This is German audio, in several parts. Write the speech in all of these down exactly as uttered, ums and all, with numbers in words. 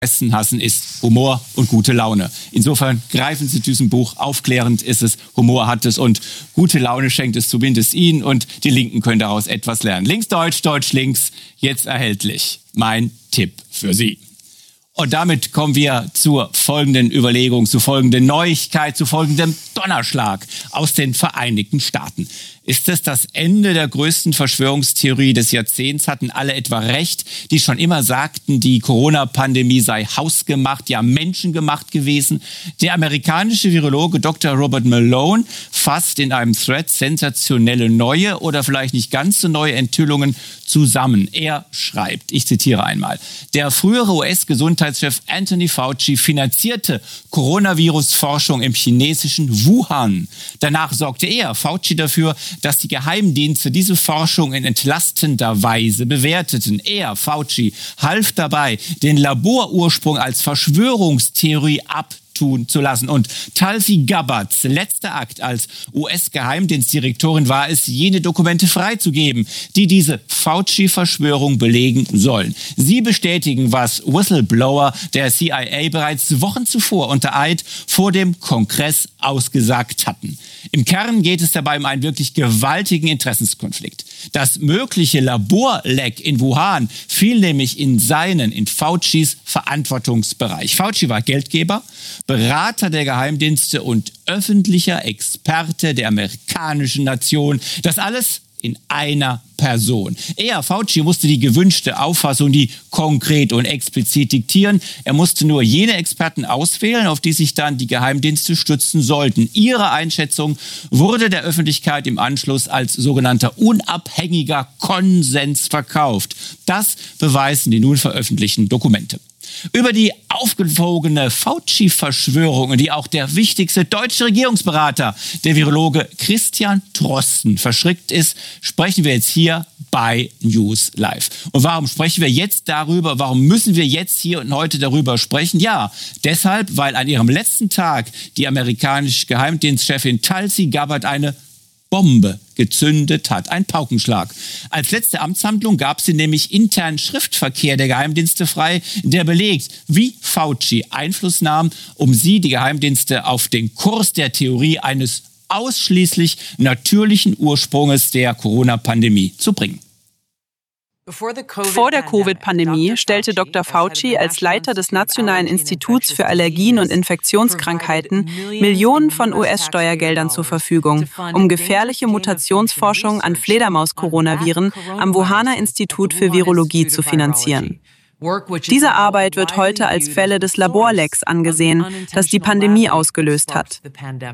Essen hassen ist Humor und gute Laune. Insofern greifen Sie diesem Buch. Aufklärend ist es, Humor hat es und gute Laune schenkt es zumindest Ihnen und die Linken können daraus etwas lernen. Linksdeutsch, Deutsch-Links, jetzt erhältlich. Mein Tipp für Sie. Und damit kommen wir zur folgenden Überlegung, zu folgenden Neuigkeit, zu folgendem Donnerschlag aus den Vereinigten Staaten. Ist es das Ende der größten Verschwörungstheorie des Jahrzehnts? Hatten alle etwa recht, die schon immer sagten, die Corona-Pandemie sei hausgemacht, ja menschengemacht gewesen? Der amerikanische Virologe Doktor Robert Malone fasst in einem Thread sensationelle neue oder vielleicht nicht ganz so neue Enthüllungen zusammen. Er schreibt, ich zitiere einmal, der frühere U S-Gesundheitschef Anthony Fauci finanzierte Coronavirus-Forschung im chinesischen Wuhan. Danach sorgte er, Fauci, dafür, dass die Geheimdienste diese Forschung in entlastender Weise bewerteten. Er, Fauci, half dabei, den Laborursprung als Verschwörungstheorie ab tun zu lassen. Und Tulsi Gabbards letzter Akt als U S-Geheimdienstdirektorin war es, jene Dokumente freizugeben, die diese Fauci-Verschwörung belegen sollen. Sie bestätigen, was Whistleblower der C I A bereits Wochen zuvor unter Eid vor dem Kongress ausgesagt hatten. Im Kern geht es dabei um einen wirklich gewaltigen Interessenskonflikt. Das mögliche Laborleck in Wuhan fiel nämlich in seinen, in Faucis Verantwortungsbereich. Fauci war Geldgeber, Berater der Geheimdienste und öffentlicher Experte der amerikanischen Nation. Das alles in einer Person. Er, Fauci, musste die gewünschte Auffassung, die konkret und explizit diktieren. Er musste nur jene Experten auswählen, auf die sich dann die Geheimdienste stützen sollten. Ihre Einschätzung wurde der Öffentlichkeit im Anschluss als sogenannter unabhängiger Konsens verkauft. Das beweisen die nun veröffentlichten Dokumente. Über die aufgewogene Fauci-Verschwörung, in die auch der wichtigste deutsche Regierungsberater, der Virologe Christian Drosten, verschrickt ist, sprechen wir jetzt hier bei News Live. Und warum sprechen wir jetzt darüber? Warum müssen wir jetzt hier und heute darüber sprechen? Ja, deshalb, weil an ihrem letzten Tag die amerikanische Geheimdienstchefin Tulsi Gabbard eine Bombe gezündet hat. Ein Paukenschlag. Als letzte Amtshandlung gab sie nämlich internen Schriftverkehr der Geheimdienste frei, der belegt, wie Fauci Einfluss nahm, um sie, die Geheimdienste, auf den Kurs der Theorie eines ausschließlich natürlichen Ursprunges der Corona-Pandemie zu bringen. Vor der Covid-Pandemie stellte Doktor Fauci als Leiter des Nationalen Instituts für Allergien und Infektionskrankheiten Millionen von U S-Steuergeldern zur Verfügung, um gefährliche Mutationsforschung an Fledermaus-Coronaviren am Wuhaner Institut für Virologie zu finanzieren. Diese Arbeit wird heute als Fälle des Laborlecks angesehen, das die Pandemie ausgelöst hat.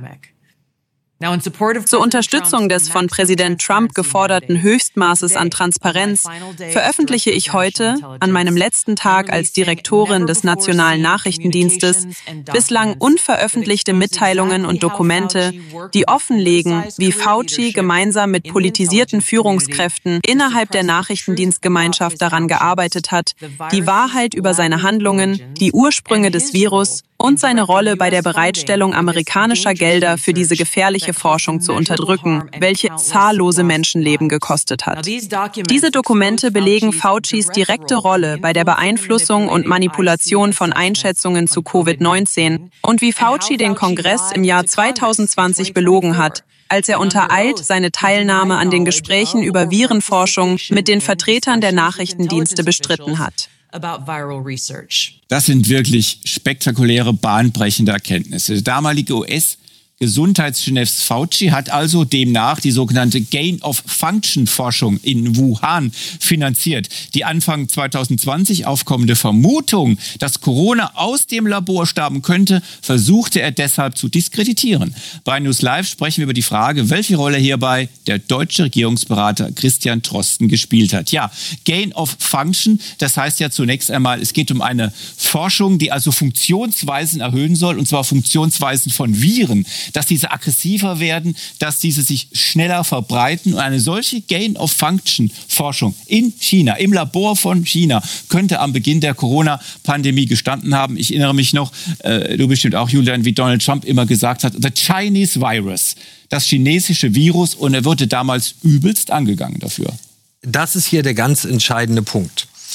Zur Unterstützung des von Präsident Trump geforderten Höchstmaßes an Transparenz veröffentliche ich heute, an meinem letzten Tag als Direktorin des Nationalen Nachrichtendienstes, bislang unveröffentlichte Mitteilungen und Dokumente, die offenlegen, wie Fauci gemeinsam mit politisierten Führungskräften innerhalb der Nachrichtendienstgemeinschaft daran gearbeitet hat, die Wahrheit über seine Handlungen, die Ursprünge des Virus und seine Rolle bei der Bereitstellung amerikanischer Gelder für diese gefährliche Forschung zu unterdrücken, welche zahllose Menschenleben gekostet hat. Diese Dokumente belegen Faucis direkte Rolle bei der Beeinflussung und Manipulation von Einschätzungen zu Covid neunzehn und wie Fauci den Kongress im Jahr zweitausendzwanzig belogen hat, als er unter Eid seine Teilnahme an den Gesprächen über Virenforschung mit den Vertretern der Nachrichtendienste bestritten hat. Das sind wirklich spektakuläre, bahnbrechende Erkenntnisse. Der damalige U S Gesundheitschef Fauci hat also demnach die sogenannte Gain-of-Function-Forschung in Wuhan finanziert. Die Anfang zweitausendzwanzig aufkommende Vermutung, dass Corona aus dem Labor stammen könnte, versuchte er deshalb zu diskreditieren. Bei News Live sprechen wir über die Frage, welche Rolle hierbei der deutsche Regierungsberater Christian Drosten gespielt hat. Ja, Gain-of-Function, das heißt ja zunächst einmal, es geht um eine Forschung, die also Funktionsweisen erhöhen soll, und zwar Funktionsweisen von Viren, dass diese aggressiver werden, dass diese sich schneller verbreiten. Und eine solche Gain-of-Function-Forschung in China, im Labor von China, könnte am Beginn der Corona-Pandemie gestanden haben. Ich erinnere mich noch, äh, du bestimmt auch, Julian, wie Donald Trump immer gesagt hat, the Chinese virus, das chinesische Virus, und er wurde damals übelst angegangen dafür. Das ist hier der ganz entscheidende Punkt.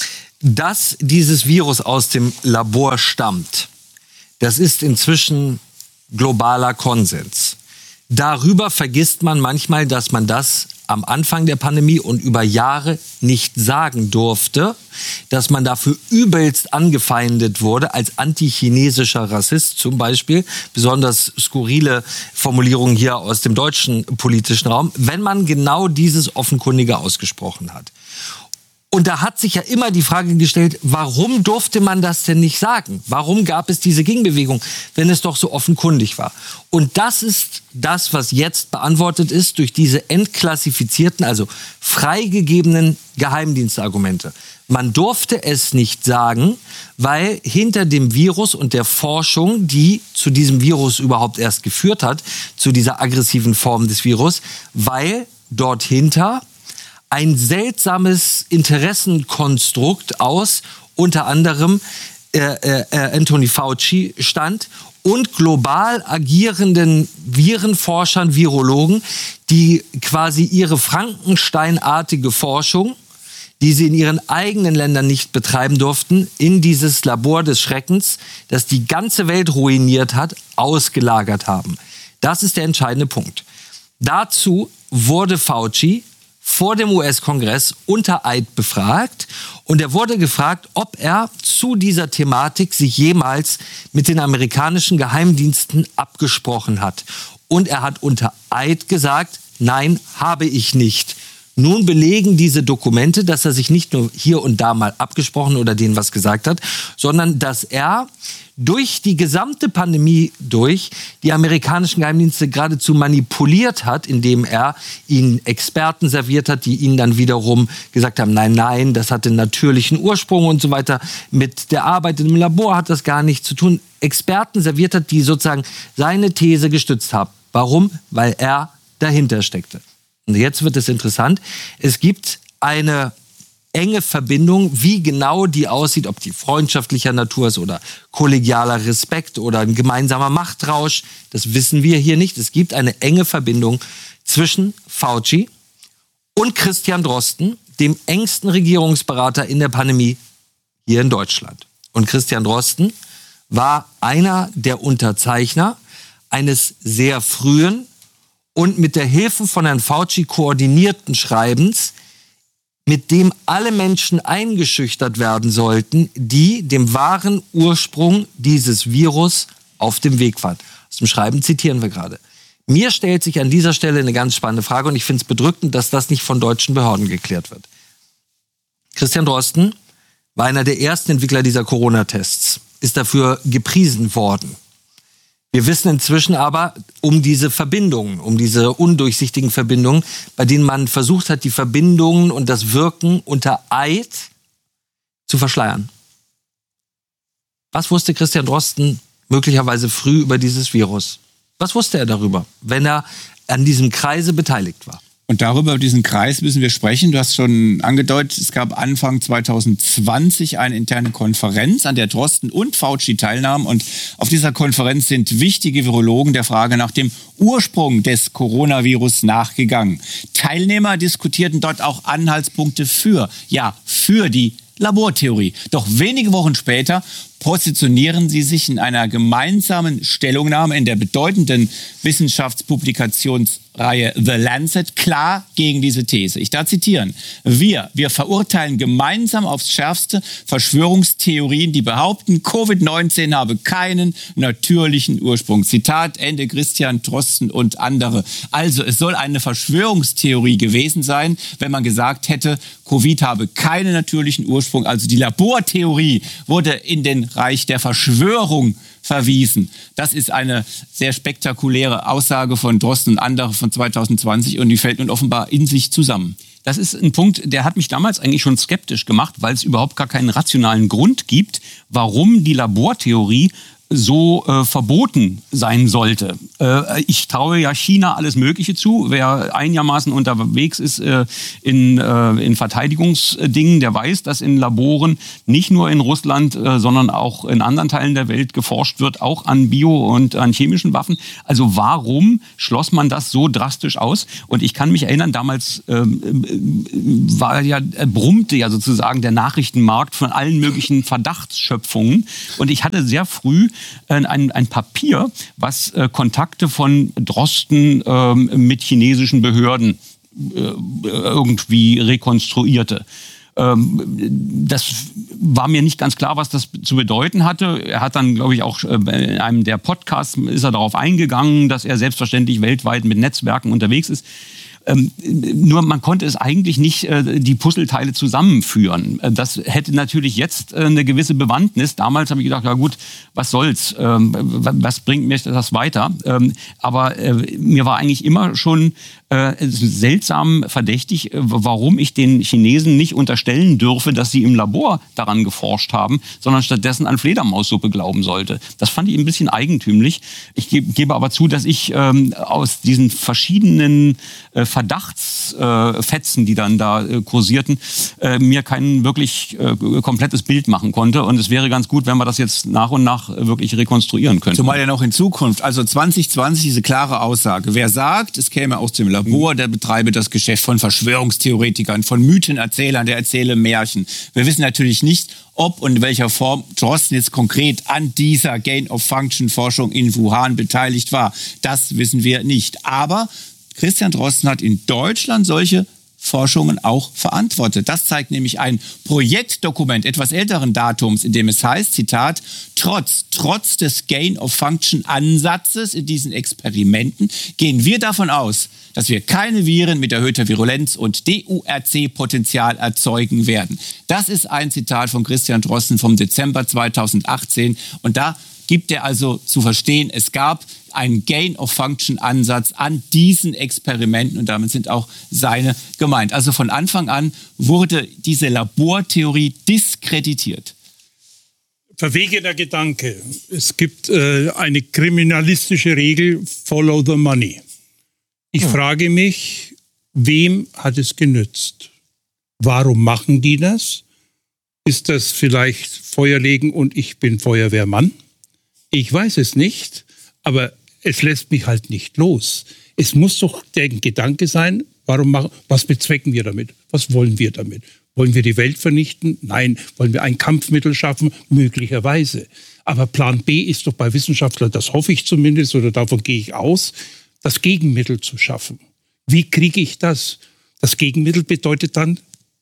dass dieses Virus aus dem Labor stammt, das ist inzwischen globaler Konsens. Darüber vergisst man manchmal, dass man das am Anfang der Pandemie und über Jahre nicht sagen durfte, dass man dafür übelst angefeindet wurde als antichinesischer Rassist zum Beispiel. Besonders skurrile Formulierungen hier aus dem deutschen politischen Raum, wenn man genau dieses Offenkundige ausgesprochen hat. Und da hat sich ja immer die Frage gestellt, warum durfte man das denn nicht sagen? Warum gab es diese Gegenbewegung, wenn es doch so offenkundig war? Und das ist das, was jetzt beantwortet ist durch diese entklassifizierten, also freigegebenen Geheimdienstargumente. Man durfte es nicht sagen, weil hinter dem Virus und der Forschung, die zu diesem Virus überhaupt erst geführt hat, zu dieser aggressiven Form des Virus, weil dort hinter ein seltsames Interessenkonstrukt aus unter anderem äh, äh, Anthony Fauci stand und global agierenden Virenforschern, Virologen, die quasi ihre Frankensteinartige Forschung, die sie in ihren eigenen Ländern nicht betreiben durften, in dieses Labor des Schreckens, das die ganze Welt ruiniert hat, ausgelagert haben. Das ist der entscheidende Punkt. Dazu wurde Fauci vor dem U S-Kongress unter Eid befragt und er wurde gefragt, ob er zu dieser Thematik sich jemals mit den amerikanischen Geheimdiensten abgesprochen hat. Und er hat unter Eid gesagt, nein, habe ich nicht. Nun belegen diese Dokumente, dass er sich nicht nur hier und da mal abgesprochen oder denen was gesagt hat, sondern dass er durch die gesamte Pandemie durch die amerikanischen Geheimdienste geradezu manipuliert hat, indem er ihnen Experten serviert hat, die ihnen dann wiederum gesagt haben, nein, nein, das hat den natürlichen Ursprung und so weiter. Mit der Arbeit im Labor hat das gar nichts zu tun. Experten serviert hat, die sozusagen seine These gestützt haben. Warum? Weil er dahinter steckte. Und jetzt wird es interessant. Es gibt eine enge Verbindung, wie genau die aussieht, ob die freundschaftlicher Natur ist oder kollegialer Respekt oder ein gemeinsamer Machtrausch. Das wissen wir hier nicht. Es gibt eine enge Verbindung zwischen Fauci und Christian Drosten, dem engsten Regierungsberater in der Pandemie hier in Deutschland. Und Christian Drosten war einer der Unterzeichner eines sehr frühen und mit der Hilfe von Herrn Fauci koordinierten Schreibens, mit dem alle Menschen eingeschüchtert werden sollten, die dem wahren Ursprung dieses Virus auf dem Weg waren. Aus dem Schreiben zitieren wir gerade. Mir stellt sich an dieser Stelle eine ganz spannende Frage und ich finde es bedrückend, dass das nicht von deutschen Behörden geklärt wird. Christian Drosten war einer der ersten Entwickler dieser Corona-Tests, ist dafür gepriesen worden. Wir wissen inzwischen aber um diese Verbindungen, um diese undurchsichtigen Verbindungen, bei denen man versucht hat, die Verbindungen und das Wirken unter Eid zu verschleiern. Was wusste Christian Drosten möglicherweise früh über dieses Virus? Was wusste er darüber, wenn er an diesem Kreise beteiligt war? Und darüber, diesen Kreis, müssen wir sprechen. Du hast schon angedeutet, es gab Anfang zwanzig zwanzig eine interne Konferenz, an der Drosten und Fauci teilnahmen. Und auf dieser Konferenz sind wichtige Virologen der Frage nach dem Ursprung des Coronavirus nachgegangen. Teilnehmer diskutierten dort auch Anhaltspunkte für, ja, für die Labortheorie. Doch wenige Wochen später positionieren sie sich in einer gemeinsamen Stellungnahme in der bedeutenden Wissenschaftspublikationsreihe The Lancet klar gegen diese These. Ich darf zitieren. Wir, wir verurteilen gemeinsam aufs Schärfste Verschwörungstheorien, die behaupten, Covid neunzehn habe keinen natürlichen Ursprung. Zitat Ende, Christian Drosten und andere. Also es soll eine Verschwörungstheorie gewesen sein, wenn man gesagt hätte, Covid habe keinen natürlichen Ursprung. Also die Labortheorie wurde in den Reich der Verschwörung verwiesen. Das ist eine sehr spektakuläre Aussage von Drosten und andere von zwanzig zwanzig und die fällt nun offenbar in sich zusammen. Das ist ein Punkt, der hat mich damals eigentlich schon skeptisch gemacht, weil es überhaupt gar keinen rationalen Grund gibt, warum die Labortheorie so äh, verboten sein sollte. Äh, ich traue ja China alles Mögliche zu. Wer einigermaßen unterwegs ist äh, in, äh, in Verteidigungsdingen, der weiß, dass in Laboren nicht nur in Russland, äh, sondern auch in anderen Teilen der Welt geforscht wird, auch an Bio- und an chemischen Waffen. Also warum schloss man das so drastisch aus? Und ich kann mich erinnern, damals äh, war ja, brummte ja sozusagen der Nachrichtenmarkt von allen möglichen Verdachtsschöpfungen. Und ich hatte sehr früh Ein, ein Papier, was äh, Kontakte von Drosten äh, mit chinesischen Behörden äh, irgendwie rekonstruierte. Ähm, das war mir nicht ganz klar, was das zu bedeuten hatte. Er hat dann, glaube ich, auch äh, in einem der Podcasts ist er darauf eingegangen, dass er selbstverständlich weltweit mit Netzwerken unterwegs ist. Ähm, nur man konnte es eigentlich nicht äh, die Puzzleteile zusammenführen. Äh, das hätte natürlich jetzt äh, eine gewisse Bewandtnis. Damals habe ich gedacht, ja gut, was soll's? Ähm, was bringt mir das weiter? Ähm, aber äh, mir war eigentlich immer schon äh, seltsam verdächtig, äh, warum ich den Chinesen nicht unterstellen dürfe, dass sie im Labor daran geforscht haben, sondern stattdessen an Fledermaussuppe glauben sollte. Das fand ich ein bisschen eigentümlich. Ich ge- gebe aber zu, dass ich ähm, aus diesen verschiedenen äh, Verdachtsfetzen, äh, die dann da äh, kursierten, äh, mir kein wirklich äh, komplettes Bild machen konnte. Und es wäre ganz gut, wenn wir das jetzt nach und nach äh, wirklich rekonstruieren könnten. Zumal ja noch in Zukunft, also zwanzig zwanzig diese klare Aussage. Wer sagt, es käme aus dem Labor, der betreibe das Geschäft von Verschwörungstheoretikern, von Mythenerzählern, der erzähle Märchen. Wir wissen natürlich nicht, ob und in welcher Form Drosten jetzt konkret an dieser Gain-of-Function-Forschung in Wuhan beteiligt war. Das wissen wir nicht. Aber Christian Drosten hat in Deutschland solche Forschungen auch verantwortet. Das zeigt nämlich ein Projektdokument etwas älteren Datums, in dem es heißt, Zitat, trotz, trotz des Gain-of-Function-Ansatzes in diesen Experimenten gehen wir davon aus, dass wir keine Viren mit erhöhter Virulenz und D U R C-Potenzial erzeugen werden. Das ist ein Zitat von Christian Drosten vom Dezember zweitausendachtzehn. Und da gibt er also zu verstehen, es gab einen Gain-of-Function-Ansatz an diesen Experimenten und damit sind auch seine gemeint. Also von Anfang an wurde diese Labortheorie diskreditiert. Verwegener Gedanke. Es gibt äh, eine kriminalistische Regel, follow the money. Ich hm. frage mich, wem hat es genützt? Warum machen die das? Ist das vielleicht Feuerlegen und ich bin Feuerwehrmann? Ich weiß es nicht, aber es lässt mich halt nicht los. Es muss doch der Gedanke sein, warum machen, was bezwecken wir damit? Was wollen wir damit? Wollen wir die Welt vernichten? Nein. Wollen wir ein Kampfmittel schaffen? Möglicherweise. Aber Plan B ist doch bei Wissenschaftlern, das hoffe ich zumindest, oder davon gehe ich aus, das Gegenmittel zu schaffen. Wie kriege ich das? Das Gegenmittel bedeutet dann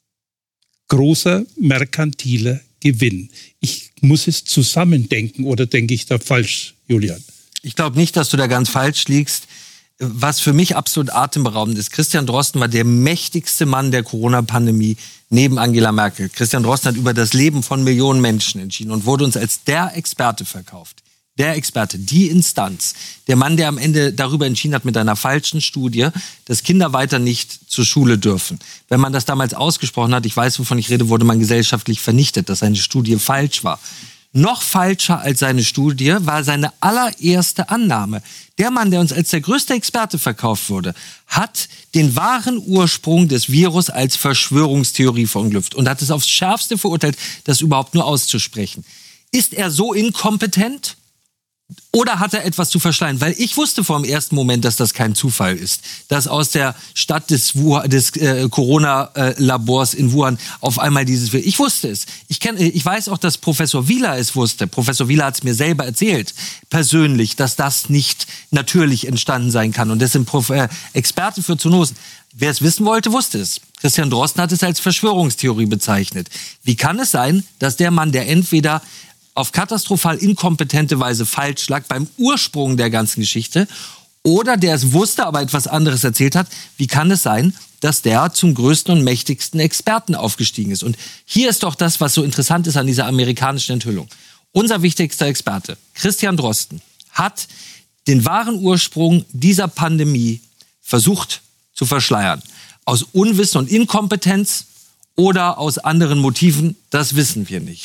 großer merkantiler Gewinn. Ich muss es zusammendenken, oder denke ich da falsch, Julian? Ich glaube nicht, dass du da ganz falsch liegst. Was für mich absolut atemberaubend ist, Christian Drosten war der mächtigste Mann der Corona-Pandemie neben Angela Merkel. Christian Drosten hat über das Leben von Millionen Menschen entschieden und wurde uns als der Experte verkauft. Der Experte, die Instanz, der Mann, der am Ende darüber entschieden hat mit einer falschen Studie, dass Kinder weiter nicht zur Schule dürfen. Wenn man das damals ausgesprochen hat, ich weiß, wovon ich rede, wurde man gesellschaftlich vernichtet, dass seine Studie falsch war. Noch falscher als seine Studie war seine allererste Annahme. Der Mann, der uns als der größte Experte verkauft wurde, hat den wahren Ursprung des Virus als Verschwörungstheorie verunglüpft und hat es aufs Schärfste verurteilt, das überhaupt nur auszusprechen. Ist er so inkompetent? Oder hat er etwas zu verschleiern? Weil ich wusste vor dem ersten Moment, dass das kein Zufall ist. Dass aus der Stadt des, des äh, Corona-Labors in Wuhan auf einmal dieses... Ich wusste es. Ich, kenn, ich weiß auch, dass Professor Wieler es wusste. Professor Wieler hat es mir selber erzählt, persönlich, dass das nicht natürlich entstanden sein kann. Und das sind Prof, äh, Experten für Zoonosen. Wer es wissen wollte, wusste es. Christian Drosten hat es als Verschwörungstheorie bezeichnet. Wie kann es sein, dass der Mann, der entweder auf katastrophal inkompetente Weise falsch lag beim Ursprung der ganzen Geschichte oder der es wusste, aber etwas anderes erzählt hat, wie kann es sein, dass der zum größten und mächtigsten Experten aufgestiegen ist? Und hier ist doch das, was so interessant ist an dieser amerikanischen Enthüllung. Unser wichtigster Experte, Christian Drosten, hat den wahren Ursprung dieser Pandemie versucht zu verschleiern. Aus Unwissen und Inkompetenz oder aus anderen Motiven, das wissen wir nicht.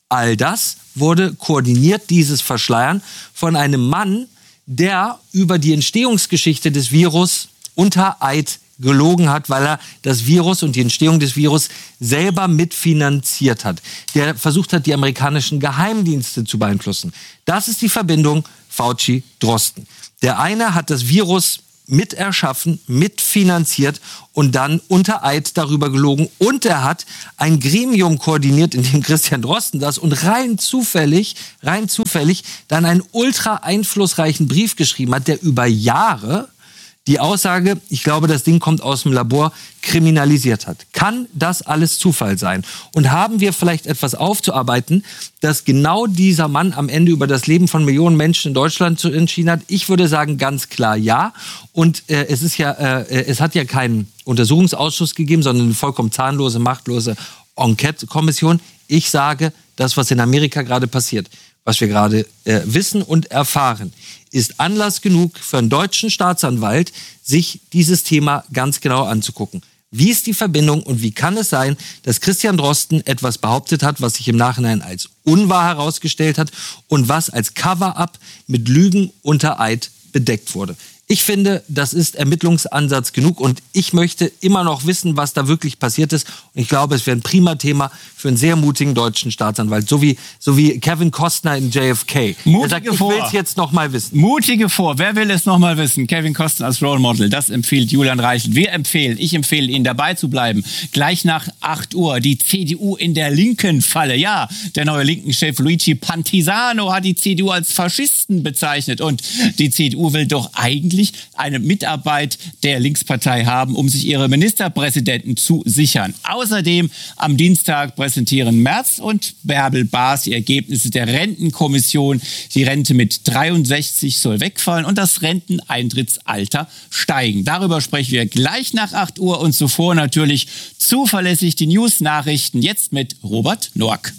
All das wurde koordiniert, dieses Verschleiern, von einem Mann, der über die Entstehungsgeschichte des Virus unter Eid gelogen hat, weil er das Virus und die Entstehung des Virus selber mitfinanziert hat. Der versucht hat, die amerikanischen Geheimdienste zu beeinflussen. Das ist die Verbindung Fauci-Drosten. Der eine hat das Virus mit erschaffen, mitfinanziert und dann unter Eid darüber gelogen. Und er hat ein Gremium koordiniert, in dem Christian Drosten saß und rein zufällig, rein zufällig dann einen ultra einflussreichen Brief geschrieben hat, der über Jahre die Aussage, ich glaube, das Ding kommt aus dem Labor, kriminalisiert hat. Kann das alles Zufall sein? Und haben wir vielleicht etwas aufzuarbeiten, dass genau dieser Mann am Ende über das Leben von Millionen Menschen in Deutschland entschieden hat? Ich würde sagen, ganz klar ja. Und äh, es ist ja, äh, es hat ja keinen Untersuchungsausschuss gegeben, sondern eine vollkommen zahnlose, machtlose Enquete-Kommission. Ich sage, das, was in Amerika gerade passiert, was wir gerade äh, wissen und erfahren, ist Anlass genug für einen deutschen Staatsanwalt, sich dieses Thema ganz genau anzugucken. Wie ist die Verbindung und wie kann es sein, dass Christian Drosten etwas behauptet hat, was sich im Nachhinein als unwahr herausgestellt hat und was als Cover-up mit Lügen unter Eid bedeckt wurde? Ich finde, das ist Ermittlungsansatz genug und ich möchte immer noch wissen, was da wirklich passiert ist. Und ich glaube, es wäre ein prima Thema für einen sehr mutigen deutschen Staatsanwalt, so wie, so wie Kevin Costner in J F K. Mutige er sagt, ich vor. will es jetzt noch mal wissen. Mutige vor. Wer will es noch mal wissen? Kevin Costner als Role Model. Das empfiehlt Julian Reichelt. Wir empfehlen, ich empfehle Ihnen dabei zu bleiben. Gleich nach acht Uhr die C D U in der linken Falle. Ja, der neue linken Chef Luigi Pantisano hat die C D U als Faschisten bezeichnet. Und die C D U will doch eigentlich eine Mitarbeit der Linkspartei haben, um sich ihre Ministerpräsidenten zu sichern. Außerdem am Dienstag präsentieren Merz und Bärbel Baas die Ergebnisse der Rentenkommission. Die Rente mit dreiundsechzig soll wegfallen und das Renteneintrittsalter steigen. Darüber sprechen wir gleich nach acht Uhr und zuvor natürlich zuverlässig die News-Nachrichten. Jetzt mit Robert Noack.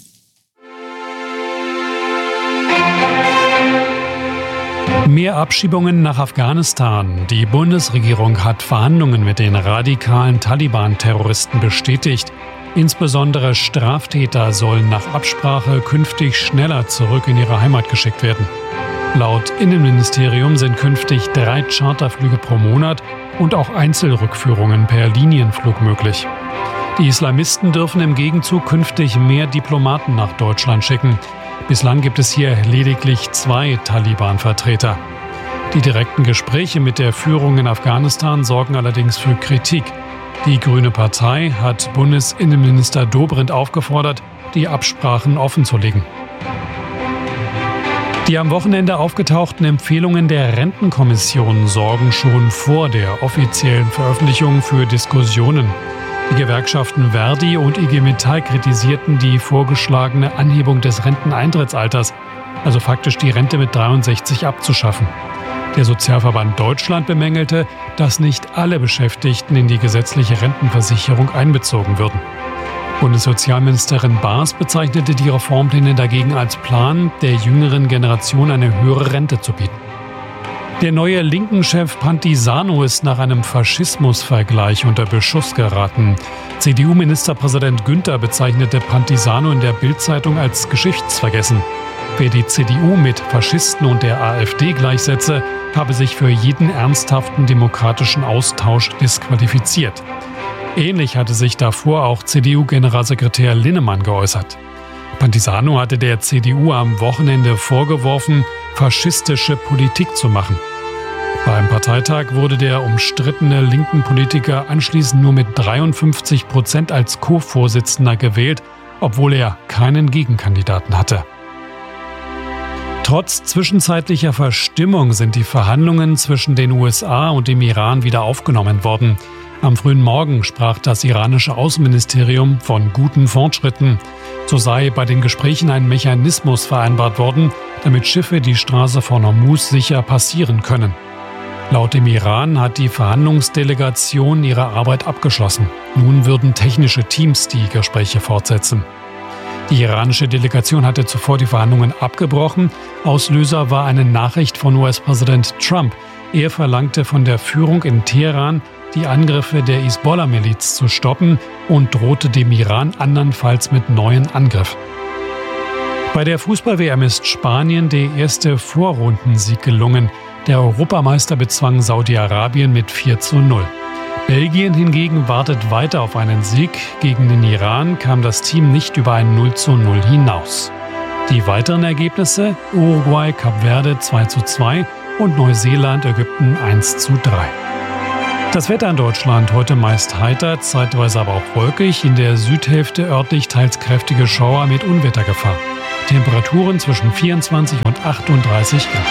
Mehr Abschiebungen nach Afghanistan. Die Bundesregierung hat Verhandlungen mit den radikalen Taliban-Terroristen bestätigt. Insbesondere Straftäter sollen nach Absprache künftig schneller zurück in ihre Heimat geschickt werden. Laut Innenministerium sind künftig drei Charterflüge pro Monat und auch Einzelrückführungen per Linienflug möglich. Die Islamisten dürfen im Gegenzug künftig mehr Diplomaten nach Deutschland schicken. Bislang gibt es hier lediglich zwei Taliban-Vertreter. Die direkten Gespräche mit der Führung in Afghanistan sorgen allerdings für Kritik. Die Grüne Partei hat Bundesinnenminister Dobrindt aufgefordert, die Absprachen offenzulegen. Die am Wochenende aufgetauchten Empfehlungen der Rentenkommission sorgen schon vor der offiziellen Veröffentlichung für Diskussionen. Die Gewerkschaften Verdi und I G Metall kritisierten die vorgeschlagene Anhebung des Renteneintrittsalters, also faktisch die Rente mit dreiundsechzig abzuschaffen. Der Sozialverband Deutschland bemängelte, dass nicht alle Beschäftigten in die gesetzliche Rentenversicherung einbezogen würden. Bundessozialministerin Baas bezeichnete die Reformpläne dagegen als Plan, der jüngeren Generation eine höhere Rente zu bieten. Der neue linken Chef Pantisano ist nach einem Faschismusvergleich unter Beschuss geraten. C D U-Ministerpräsident Günther bezeichnete Pantisano in der Bild-Zeitung als geschichtsvergessen. Wer die C D U mit Faschisten und der AfD gleichsetze, habe sich für jeden ernsthaften demokratischen Austausch disqualifiziert. Ähnlich hatte sich davor auch C D U-Generalsekretär Linnemann geäußert. Pantisano hatte der C D U am Wochenende vorgeworfen, faschistische Politik zu machen. Beim Parteitag wurde der umstrittene linken Politiker anschließend nur mit dreiundfünfzig Prozent als Co-Vorsitzender gewählt, obwohl er keinen Gegenkandidaten hatte. Trotz zwischenzeitlicher Verstimmung sind die Verhandlungen zwischen den U S A und dem Iran wieder aufgenommen worden. Am frühen Morgen sprach das iranische Außenministerium von guten Fortschritten. So sei bei den Gesprächen ein Mechanismus vereinbart worden, damit Schiffe die Straße von Hormuz sicher passieren können. Laut dem Iran hat die Verhandlungsdelegation ihre Arbeit abgeschlossen. Nun würden technische Teams die Gespräche fortsetzen. Die iranische Delegation hatte zuvor die Verhandlungen abgebrochen. Auslöser war eine Nachricht von U S-Präsident Trump. Er verlangte von der Führung in Teheran, die Angriffe der Hisbollah-Miliz zu stoppen und drohte dem Iran andernfalls mit neuen Angriffen. Bei der Fußball-W M ist Spanien der erste Vorrundensieg gelungen. Der Europameister bezwang Saudi-Arabien mit vier zu null. Belgien hingegen wartet weiter auf einen Sieg. Gegen den Iran kam das Team nicht über ein null zu null hinaus. Die weiteren Ergebnisse: Uruguay, Kap Verde zwei zu zwei und Neuseeland, Ägypten eins zu drei. Das Wetter in Deutschland heute meist heiter, zeitweise aber auch wolkig. In der Südhälfte örtlich teils kräftige Schauer mit Unwettergefahr. Temperaturen zwischen vierundzwanzig und achtunddreißig Grad.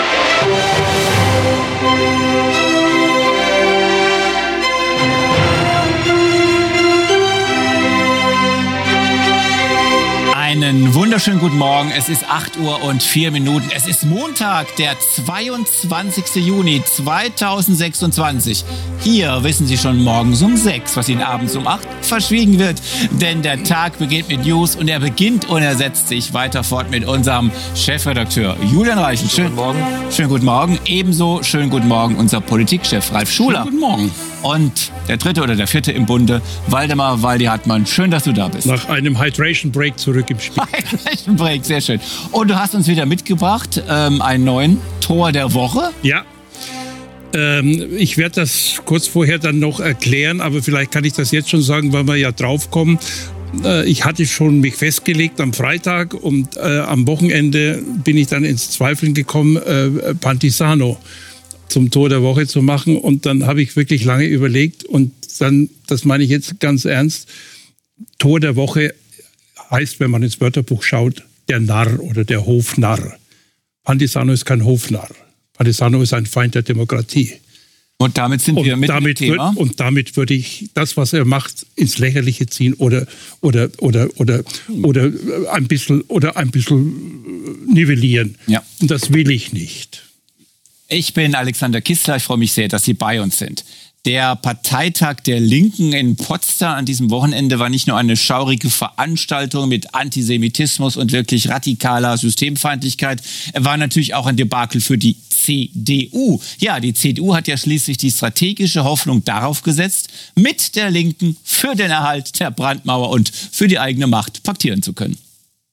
Einen wunderschönen guten Morgen. Es ist acht Uhr und vier Minuten. Es ist Montag, der zweiundzwanzigster Juni zweitausendsechsundzwanzig. Hier wissen Sie schon morgens um sechs, was Ihnen abends um acht verschwiegen wird. Denn der Tag beginnt mit News und er beginnt und er setzt sich weiter fort mit unserem Chefredakteur Julian Reichen. Schönen guten Morgen. Schönen guten Morgen. Ebenso schönen guten Morgen unser Politikchef Ralf Schuler. Schönen guten Morgen. Und der dritte oder der vierte im Bunde, Waldemar Waldi-Hartmann. Schön, dass du da bist. Nach einem Hydration Break zurück im Spiel. Hydration Break, sehr schön. Und du hast uns wieder mitgebracht ähm, einen neuen Tor der Woche. Ja. Ähm, ich werde das kurz vorher dann noch erklären, aber vielleicht kann ich das jetzt schon sagen, weil wir ja draufkommen. Äh, ich hatte schon mich festgelegt am Freitag und äh, am Wochenende bin ich dann ins Zweifeln gekommen, äh, Pantisano zum Tor der Woche zu machen. Und dann habe ich wirklich lange überlegt und dann, das meine ich jetzt ganz ernst, Tor der Woche heißt, wenn man ins Wörterbuch schaut, der Narr oder der Hofnarr. Pantisano ist kein Hofnarr. Pantisano ist ein Feind der Demokratie. Und damit sind wir und mit damit dem Thema. Würd, und damit würde ich das, was er macht, ins Lächerliche ziehen oder, oder, oder, oder, oder, ein bisschen, oder ein bisschen nivellieren. Ja. Und das will ich nicht. Ich bin Alexander Kistler, ich freue mich sehr, dass Sie bei uns sind. Der Parteitag der Linken in Potsdam an diesem Wochenende war nicht nur eine schaurige Veranstaltung mit Antisemitismus und wirklich radikaler Systemfeindlichkeit. Er war natürlich auch ein Debakel für die C D U. Ja, die C D U hat ja schließlich die strategische Hoffnung darauf gesetzt, mit der Linken für den Erhalt der Brandmauer und für die eigene Macht paktieren zu können.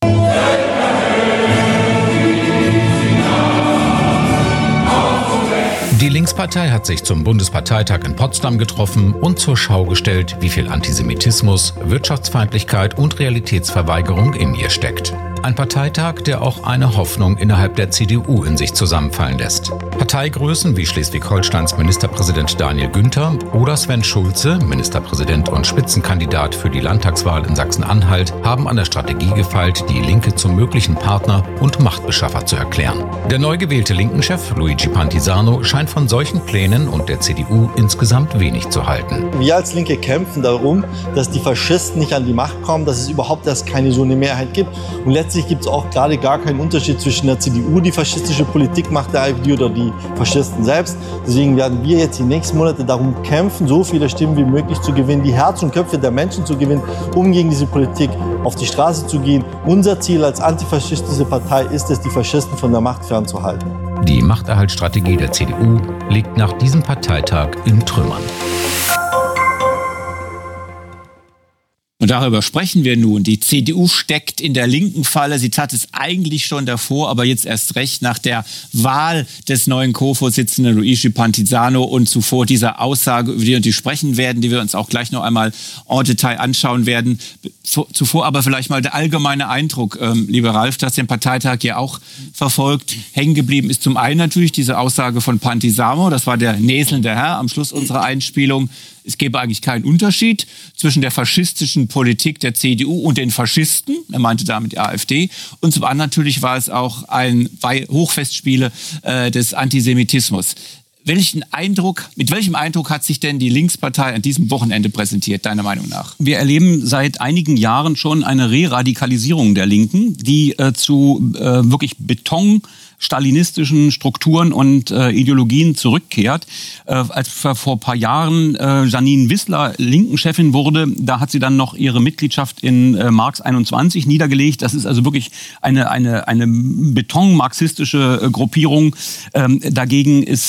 Die Linkspartei hat sich zum Bundesparteitag in Potsdam getroffen und zur Schau gestellt, wie viel Antisemitismus, Wirtschaftsfeindlichkeit und Realitätsverweigerung in ihr steckt. Ein Parteitag, der auch eine Hoffnung innerhalb der C D U in sich zusammenfallen lässt. Parteigrößen wie Schleswig-Holsteins Ministerpräsident Daniel Günther oder Sven Schulze, Ministerpräsident und Spitzenkandidat für die Landtagswahl in Sachsen-Anhalt, haben an der Strategie gefeilt, die Linke zum möglichen Partner und Machtbeschaffer zu erklären. Der neu gewählte Linken-Chef Luigi Pantisano scheint von solchen Plänen und der C D U insgesamt wenig zu halten. Wir als Linke kämpfen darum, dass die Faschisten nicht an die Macht kommen, dass es überhaupt erst keine so eine Mehrheit gibt. Und letztlich gibt es auch gerade gar keinen Unterschied zwischen der C D U, die faschistische Politik macht, der AfD oder die Faschisten selbst. Deswegen werden wir jetzt die nächsten Monate darum kämpfen, so viele Stimmen wie möglich zu gewinnen, die Herz und Köpfe der Menschen zu gewinnen, um gegen diese Politik auf die Straße zu gehen. Unser Ziel als antifaschistische Partei ist es, die Faschisten von der Macht fernzuhalten. Die Machterhaltsstrategie der C D U liegt nach diesem Parteitag in Trümmern. Und darüber sprechen wir nun. Die C D U steckt in der linken Falle. Sie tat es eigentlich schon davor, aber jetzt erst recht nach der Wahl des neuen Co-Vorsitzenden Luigi Pantisano und zuvor dieser Aussage, über die wir sprechen werden, die wir uns auch gleich noch einmal en Detail anschauen werden. Zuvor aber vielleicht mal der allgemeine Eindruck, ähm, lieber Ralf, dass den Parteitag ja auch verfolgt. Hängen geblieben ist zum einen natürlich diese Aussage von Pantisano. Das war der näselnde Herr am Schluss unserer Einspielung. Es gäbe eigentlich keinen Unterschied zwischen der faschistischen Politik der C D U und den Faschisten. Er meinte damit die AfD. Und zum anderen natürlich war es auch ein Hochfestspiele äh, des Antisemitismus. Welchen Eindruck, mit welchem Eindruck hat sich denn die Linkspartei an diesem Wochenende präsentiert, deiner Meinung nach? Wir erleben seit einigen Jahren schon eine Re-Radikalisierung der Linken, die äh, zu äh, wirklich Beton stalinistischen Strukturen und äh, Ideologien zurückkehrt. Äh, als vor ein paar Jahren äh, Janine Wissler Linken-Chefin wurde, da hat sie dann noch ihre Mitgliedschaft in äh, Marx einundzwanzig niedergelegt. Das ist also wirklich eine, eine, eine betonmarxistische äh, Gruppierung. Ähm, dagegen ist ähm,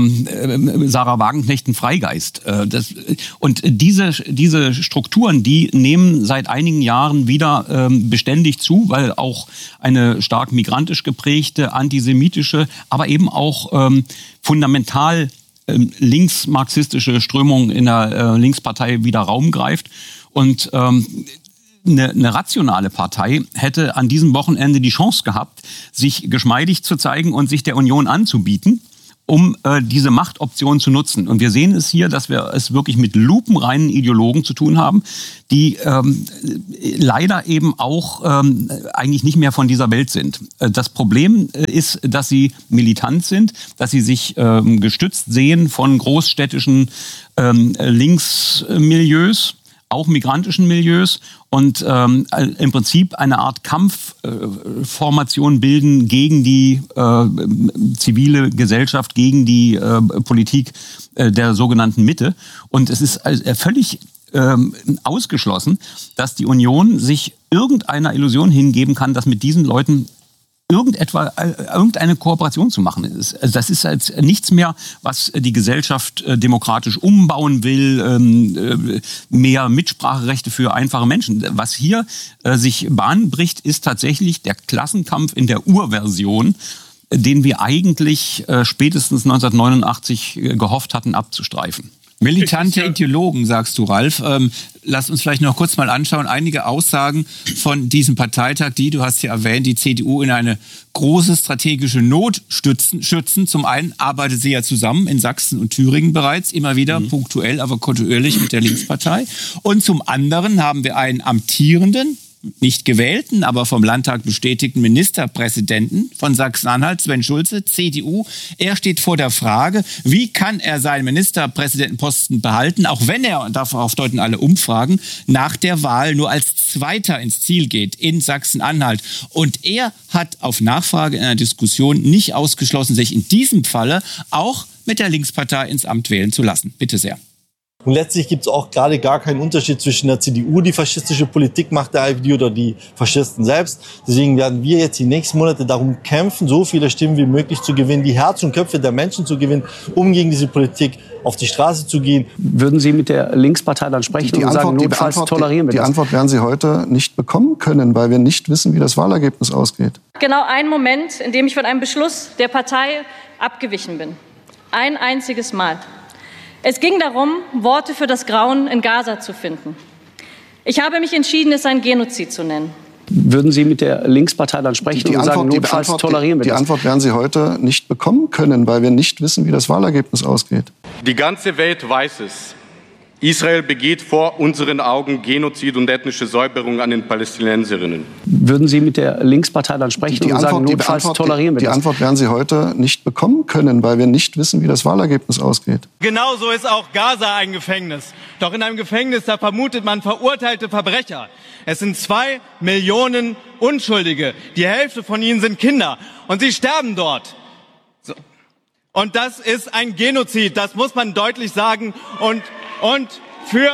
ähm, Sarah Wagenknecht ein Freigeist. Äh, das, und diese, diese Strukturen, die nehmen seit einigen Jahren wieder ähm, beständig zu, weil auch eine stark migrantisch geprägte, antisemitische, aber eben auch ähm, fundamental ähm, linksmarxistische Strömung in der äh, Linkspartei wieder Raum greift. Und ähm, Eine, eine rationale Partei hätte an diesem Wochenende die Chance gehabt, sich geschmeidig zu zeigen und sich der Union anzubieten, um äh, diese Machtoption zu nutzen. Und wir sehen es hier, dass wir es wirklich mit lupenreinen Ideologen zu tun haben, die ähm, leider eben auch ähm, eigentlich nicht mehr von dieser Welt sind. Das Problem ist, dass sie militant sind, dass sie sich ähm, gestützt sehen von großstädtischen ähm, Linksmilieus, auch migrantischen Milieus und ähm, im Prinzip eine Art Kampfformation äh, bilden gegen die äh, zivile Gesellschaft, gegen die äh, Politik äh, der sogenannten Mitte. Und es ist äh, völlig äh, ausgeschlossen, dass die Union sich irgendeiner Illusion hingeben kann, dass mit diesen Leuten irgendetwa, irgendeine Kooperation zu machen ist. Also das ist halt nichts mehr, was die Gesellschaft äh, demokratisch umbauen will, ähm, äh, mehr Mitspracherechte für einfache Menschen. Was hier äh, sich Bahn bricht, ist tatsächlich der Klassenkampf in der Urversion, den wir eigentlich äh, spätestens neunzehnhundertneunundachtzig äh, gehofft hatten abzustreifen. Militante Ideologen, sagst du, Ralf. Ähm, lass uns vielleicht noch kurz mal anschauen, einige Aussagen von diesem Parteitag, die, du hast ja erwähnt, die C D U in eine große strategische Not stützen. schützen. Zum einen arbeitet sie ja zusammen in Sachsen und Thüringen bereits, immer wieder mhm. punktuell, aber kontinuierlich mit der Linkspartei. Und zum anderen haben wir einen amtierenden, nicht gewählten, aber vom Landtag bestätigten Ministerpräsidenten von Sachsen-Anhalt, Sven Schulze, C D U. Er steht vor der Frage, wie kann er seinen Ministerpräsidentenposten behalten, auch wenn er, und darauf deuten alle Umfragen, nach der Wahl nur als Zweiter ins Ziel geht in Sachsen-Anhalt. Und er hat auf Nachfrage in einer Diskussion nicht ausgeschlossen, sich in diesem Falle auch mit der Linkspartei ins Amt wählen zu lassen. Bitte sehr. Und letztlich gibt es auch gerade gar keinen Unterschied zwischen der C D U, die faschistische Politik macht, der AfD oder die Faschisten selbst. Deswegen werden wir jetzt die nächsten Monate darum kämpfen, so viele Stimmen wie möglich zu gewinnen, die Herzen und Köpfe der Menschen zu gewinnen, um gegen diese Politik auf die Straße zu gehen. Würden Sie mit der Linkspartei dann sprechen die, die und Antwort, sagen, notfalls Antwort, tolerieren wir die, das? Die Antwort werden Sie heute nicht bekommen können, weil wir nicht wissen, wie das Wahlergebnis ausgeht. Genau ein Moment, in dem ich von einem Beschluss der Partei abgewichen bin. Ein einziges Mal. Es ging darum, Worte für das Grauen in Gaza zu finden. Ich habe mich entschieden, es ein Genozid zu nennen. Würden Sie mit der Linkspartei dann sprechen die, die und Antwort, sagen, notfalls Antwort, tolerieren wir die, das? Die Antwort werden Sie heute nicht bekommen können, weil wir nicht wissen, wie das Wahlergebnis ausgeht. Die ganze Welt weiß es. Israel begeht vor unseren Augen Genozid und ethnische Säuberung an den Palästinenserinnen. Würden Sie mit der Linkspartei dann sprechen die, die und Antwort, sagen, notfalls Antwort, tolerieren wir die, das? Die Antwort werden Sie heute nicht bekommen können, weil wir nicht wissen, wie das Wahlergebnis ausgeht. Genauso ist auch Gaza ein Gefängnis. Doch in einem Gefängnis, da vermutet man verurteilte Verbrecher. Es sind zwei Millionen Unschuldige. Die Hälfte von ihnen sind Kinder. Und sie sterben dort. So. Und das ist ein Genozid. Das muss man deutlich sagen. Und Und für,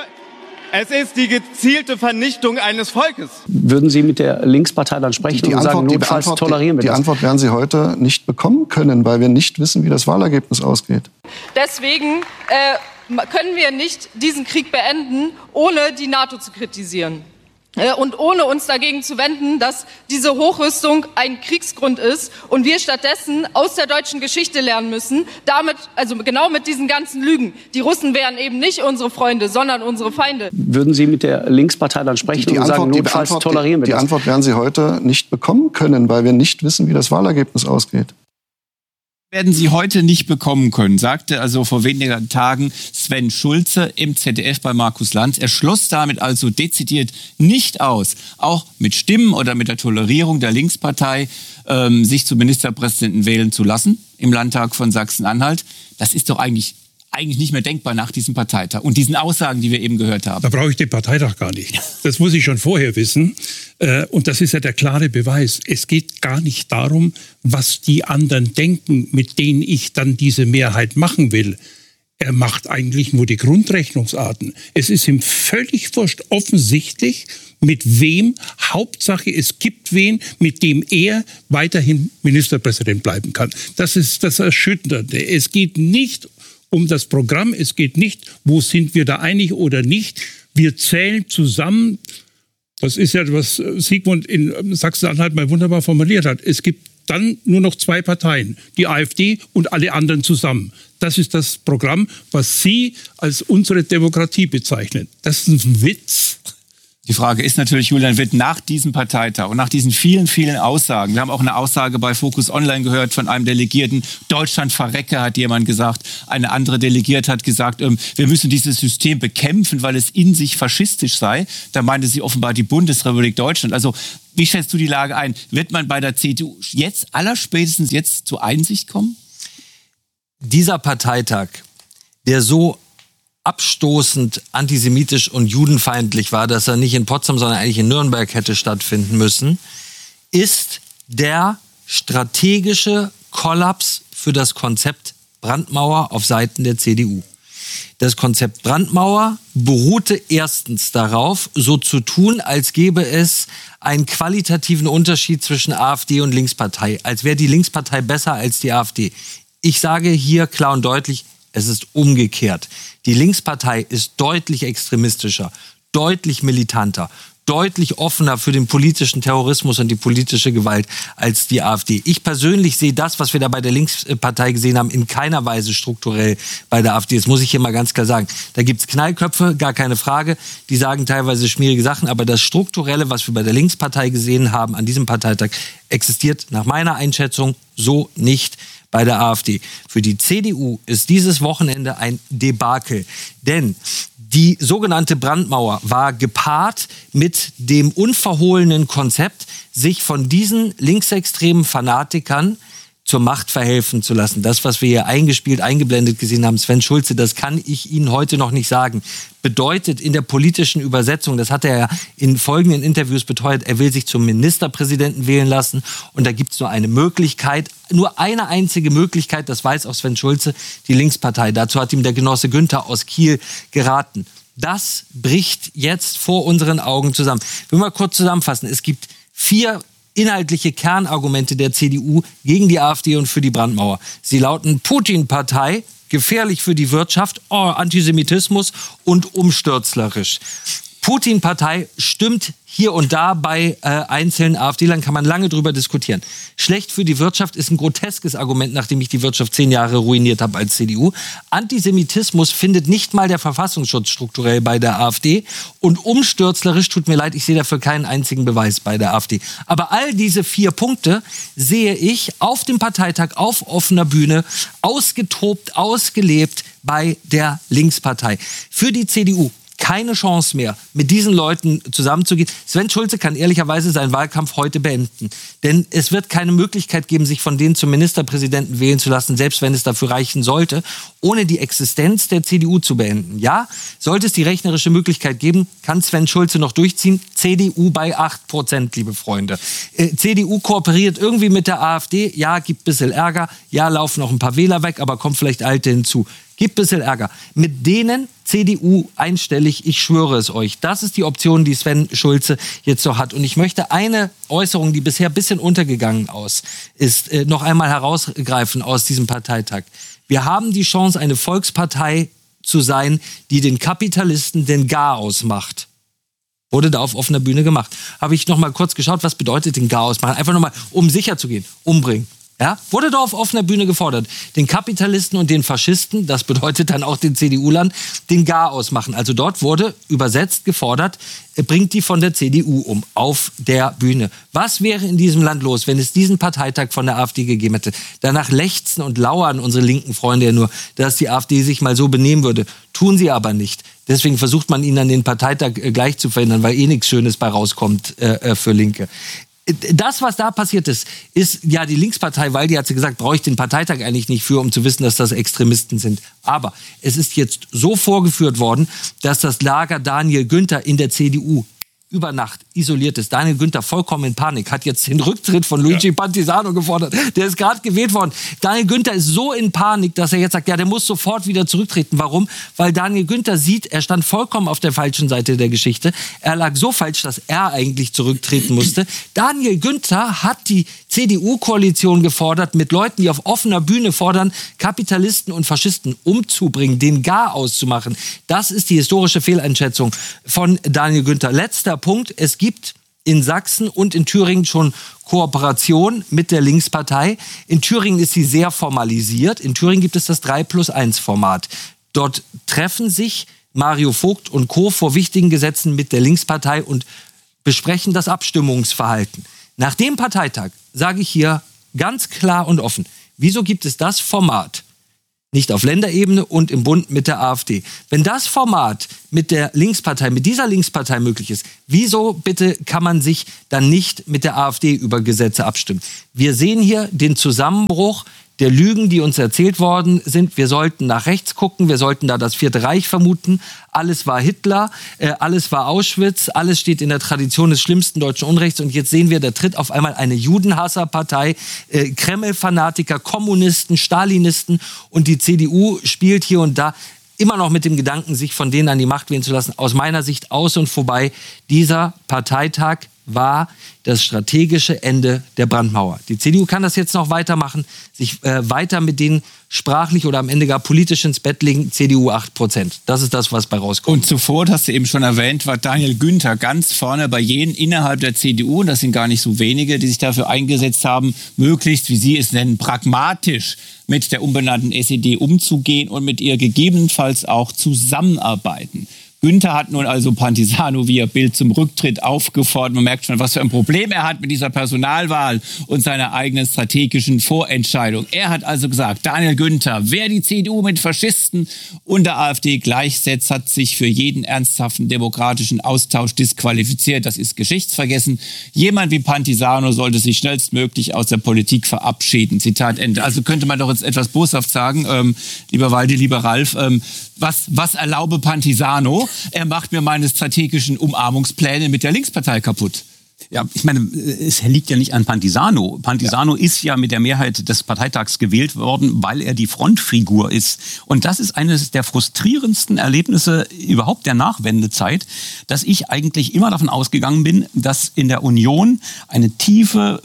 es ist die gezielte Vernichtung eines Volkes. Würden Sie mit der Linkspartei dann sprechen die und Antwort, sagen, notfalls die Antwort, tolerieren wir die, das? Die Antwort werden Sie heute nicht bekommen können, weil wir nicht wissen, wie das Wahlergebnis ausgeht. Deswegen äh, können wir nicht diesen Krieg beenden, ohne die NATO zu kritisieren. Und ohne uns dagegen zu wenden, dass diese Hochrüstung ein Kriegsgrund ist und wir stattdessen aus der deutschen Geschichte lernen müssen, damit, also genau mit diesen ganzen Lügen. Die Russen wären eben nicht unsere Freunde, sondern unsere Feinde. Würden Sie mit der Linkspartei dann sprechen die, die und Antwort, sagen, notfalls Antwort, tolerieren wir die, das? Die Antwort werden Sie heute nicht bekommen können, weil wir nicht wissen, wie das Wahlergebnis ausgeht. Werden Sie heute nicht bekommen können, sagte also vor wenigen Tagen Sven Schulze im Z D F bei Markus Lanz. Er schloss damit also dezidiert nicht aus, auch mit Stimmen oder mit der Tolerierung der Linkspartei ähm, sich zum Ministerpräsidenten wählen zu lassen im Landtag von Sachsen-Anhalt. Das ist doch eigentlich eigentlich nicht mehr denkbar nach diesem Parteitag und diesen Aussagen, die wir eben gehört haben. Da brauche ich den Parteitag gar nicht. Das muss ich schon vorher wissen. Und das ist ja der klare Beweis. Es geht gar nicht darum, was die anderen denken, mit denen ich dann diese Mehrheit machen will. Er macht eigentlich nur die Grundrechnungsarten. Es ist ihm völlig wurscht, offensichtlich, mit wem, Hauptsache es gibt wen, mit dem er weiterhin Ministerpräsident bleiben kann. Das ist das Erschütternde. Es geht nicht um das Programm, es geht nicht, wo sind wir da einig oder nicht. Wir zählen zusammen, das ist ja, was Sigmund in Sachsen-Anhalt mal wunderbar formuliert hat. Es gibt dann nur noch zwei Parteien, die AfD und alle anderen zusammen. Das ist das Programm, was Sie als unsere Demokratie bezeichnen. Das ist ein Witz. Die Frage ist natürlich, Julian, wird nach diesem Parteitag und nach diesen vielen, vielen Aussagen, wir haben auch eine Aussage bei Focus Online gehört von einem Delegierten, Deutschland verrecke, hat jemand gesagt, eine andere Delegierte hat gesagt, ähm, wir müssen dieses System bekämpfen, weil es in sich faschistisch sei. Da meinte sie offenbar die Bundesrepublik Deutschland. Also wie schätzt du die Lage ein? Wird man bei der C D U jetzt, allerspätestens jetzt zur Einsicht kommen? Dieser Parteitag, der so abstoßend antisemitisch und judenfeindlich war, dass er nicht in Potsdam, sondern eigentlich in Nürnberg hätte stattfinden müssen, ist der strategische Kollaps für das Konzept Brandmauer auf Seiten der C D U. Das Konzept Brandmauer beruhte erstens darauf, so zu tun, als gäbe es einen qualitativen Unterschied zwischen AfD und Linkspartei, als wäre die Linkspartei besser als die AfD. Ich sage hier klar und deutlich, es ist umgekehrt. Die Linkspartei ist deutlich extremistischer, deutlich militanter, deutlich offener für den politischen Terrorismus und die politische Gewalt als die AfD. Ich persönlich sehe das, was wir da bei der Linkspartei gesehen haben, in keiner Weise strukturell bei der AfD. Das muss ich hier mal ganz klar sagen. Da gibt es Knallköpfe, gar keine Frage. Die sagen teilweise schmierige Sachen. Aber das Strukturelle, was wir bei der Linkspartei gesehen haben an diesem Parteitag, existiert nach meiner Einschätzung so nicht bei der AfD. Für die C D U ist dieses Wochenende ein Debakel. Denn die sogenannte Brandmauer war gepaart mit dem unverhohlenen Konzept, sich von diesen linksextremen Fanatikern zur Macht verhelfen zu lassen. Das, was wir hier eingespielt, eingeblendet gesehen haben, Sven Schulze, das kann ich Ihnen heute noch nicht sagen, bedeutet in der politischen Übersetzung, das hat er ja in folgenden Interviews beteuert, er will sich zum Ministerpräsidenten wählen lassen und da gibt es nur eine Möglichkeit, nur eine einzige Möglichkeit, das weiß auch Sven Schulze, die Linkspartei. Dazu hat ihm der Genosse Günther aus Kiel geraten. Das bricht jetzt vor unseren Augen zusammen. Ich will mal kurz zusammenfassen. Es gibt vier inhaltliche Kernargumente der C D U gegen die AfD und für die Brandmauer. Sie lauten Putin-Partei, gefährlich für die Wirtschaft, oh, Antisemitismus und umstürzlerisch. Putin-Partei stimmt hier und da bei äh, einzelnen AfD-Lern, kann man lange drüber diskutieren. Schlecht für die Wirtschaft ist ein groteskes Argument, nachdem ich die Wirtschaft zehn Jahre ruiniert habe als C D U. Antisemitismus findet nicht mal der Verfassungsschutz strukturell bei der AfD. Und umstürzlerisch, tut mir leid, ich sehe dafür keinen einzigen Beweis bei der AfD. Aber all diese vier Punkte sehe ich auf dem Parteitag auf offener Bühne ausgetobt, ausgelebt bei der Linkspartei. Für die C D U keine Chance mehr, mit diesen Leuten zusammenzugehen. Sven Schulze kann ehrlicherweise seinen Wahlkampf heute beenden. Denn es wird keine Möglichkeit geben, sich von denen zum Ministerpräsidenten wählen zu lassen, selbst wenn es dafür reichen sollte, ohne die Existenz der C D U zu beenden. Ja, sollte es die rechnerische Möglichkeit geben, kann Sven Schulze noch durchziehen. C D U bei acht Prozent, liebe Freunde. Äh, C D U kooperiert irgendwie mit der AfD. Ja, gibt ein bisschen Ärger. Ja, laufen noch ein paar Wähler weg, aber kommt vielleicht Alte hinzu. Gibt ein bisschen Ärger. Mit denen C D U einstellig, ich schwöre es euch. Das ist die Option, die Sven Schulze jetzt so hat. Und ich möchte eine Äußerung, die bisher ein bisschen untergegangen aus, ist, äh, noch einmal herausgreifen aus diesem Parteitag. Wir haben die Chance, eine Volkspartei zu sein, die den Kapitalisten den Garaus macht. Wurde da auf offener Bühne gemacht. Habe ich noch mal kurz geschaut, was bedeutet den Garaus machen? Einfach noch mal, um sicher zu gehen, umbringen. Ja, wurde da auf offener Bühne gefordert, den Kapitalisten und den Faschisten, das bedeutet dann auch den C D U-Lern, den Garaus machen. Also dort wurde übersetzt gefordert, bringt die von der C D U um, auf der Bühne. Was wäre in diesem Land los, wenn es diesen Parteitag von der AfD gegeben hätte? Danach lechzen und lauern unsere linken Freunde ja nur, dass die AfD sich mal so benehmen würde. Tun sie aber nicht. Deswegen versucht man ihnen an den Parteitag gleich zu verhindern, weil eh nichts Schönes bei rauskommt äh, für Linke. Das, was da passiert ist, ist ja die Linkspartei, weil die hat sie gesagt, brauche ich den Parteitag eigentlich nicht für, um zu wissen, dass das Extremisten sind. Aber es ist jetzt so vorgeführt worden, dass das Lager Daniel Günther in der C D U über Nacht isoliert ist. Daniel Günther vollkommen in Panik, hat jetzt den Rücktritt von Luigi ja. Pantisano gefordert. Der ist gerade gewählt worden. Daniel Günther ist so in Panik, dass er jetzt sagt, ja, der muss sofort wieder zurücktreten. Warum? Weil Daniel Günther sieht, er stand vollkommen auf der falschen Seite der Geschichte. Er lag so falsch, dass er eigentlich zurücktreten musste. Daniel Günther hat die C D U-Koalition gefordert, mit Leuten, die auf offener Bühne fordern, Kapitalisten und Faschisten umzubringen, den gar auszumachen. Das ist die historische Fehleinschätzung von Daniel Günther. Letzter Punkt. Es gibt in Sachsen und in Thüringen schon Kooperation mit der Linkspartei. In Thüringen ist sie sehr formalisiert. In Thüringen gibt es das drei plus eins Format. Dort treffen sich Mario Vogt und Co. vor wichtigen Gesetzen mit der Linkspartei und besprechen das Abstimmungsverhalten. Nach dem Parteitag sage ich hier ganz klar und offen, wieso gibt es das Format nicht auf Länderebene und im Bund mit der AfD? Wenn das Format mit der Linkspartei, mit dieser Linkspartei möglich ist, wieso bitte kann man sich dann nicht mit der AfD über Gesetze abstimmen? Wir sehen hier den Zusammenbruch der Lügen, die uns erzählt worden sind. Wir sollten nach rechts gucken, wir sollten da das Vierte Reich vermuten. Alles war Hitler, äh, alles war Auschwitz, alles steht in der Tradition des schlimmsten deutschen Unrechts. Und jetzt sehen wir, da tritt auf einmal eine Judenhasserpartei, äh, Kreml-Fanatiker, Kommunisten, Stalinisten, und die C D U spielt hier und da immer noch mit dem Gedanken, sich von denen an die Macht wählen zu lassen. Aus meiner Sicht aus und vorbei. Dieser Parteitag war das strategische Ende der Brandmauer. Die C D U kann das jetzt noch weitermachen, sich äh, weiter mit denen sprachlich oder am Ende gar politisch ins Bett legen. C D U acht Prozent. Das ist das, was bei rauskommt. Und zuvor, das hast du eben schon erwähnt, war Daniel Günther ganz vorne bei jenen innerhalb der C D U, und das sind gar nicht so wenige, die sich dafür eingesetzt haben, möglichst, wie Sie es nennen, pragmatisch mit der umbenannten S E D umzugehen und mit ihr gegebenenfalls auch zusammenarbeiten. Günther hat nun also Pantisano via Bild zum Rücktritt aufgefordert. Man merkt schon, was für ein Problem er hat mit dieser Personalwahl und seiner eigenen strategischen Vorentscheidung. Er hat also gesagt, Daniel Günther, wer die C D U mit Faschisten und der AfD gleichsetzt, hat sich für jeden ernsthaften demokratischen Austausch disqualifiziert. Das ist geschichtsvergessen. Jemand wie Pantisano sollte sich schnellstmöglich aus der Politik verabschieden. Zitat Ende. Also könnte man doch jetzt etwas boshaft sagen, ähm, lieber Waldi, lieber Ralf, ähm, was, was erlaube Pantisano? Er macht mir meine strategischen Umarmungspläne mit der Linkspartei kaputt. Ja, ich meine, es liegt ja nicht an Pantisano. Pantisano ja. ist ja mit der Mehrheit des Parteitags gewählt worden, weil er die Frontfigur ist. Und das ist eines der frustrierendsten Erlebnisse überhaupt der Nachwendezeit, dass ich eigentlich immer davon ausgegangen bin, dass in der Union eine tiefe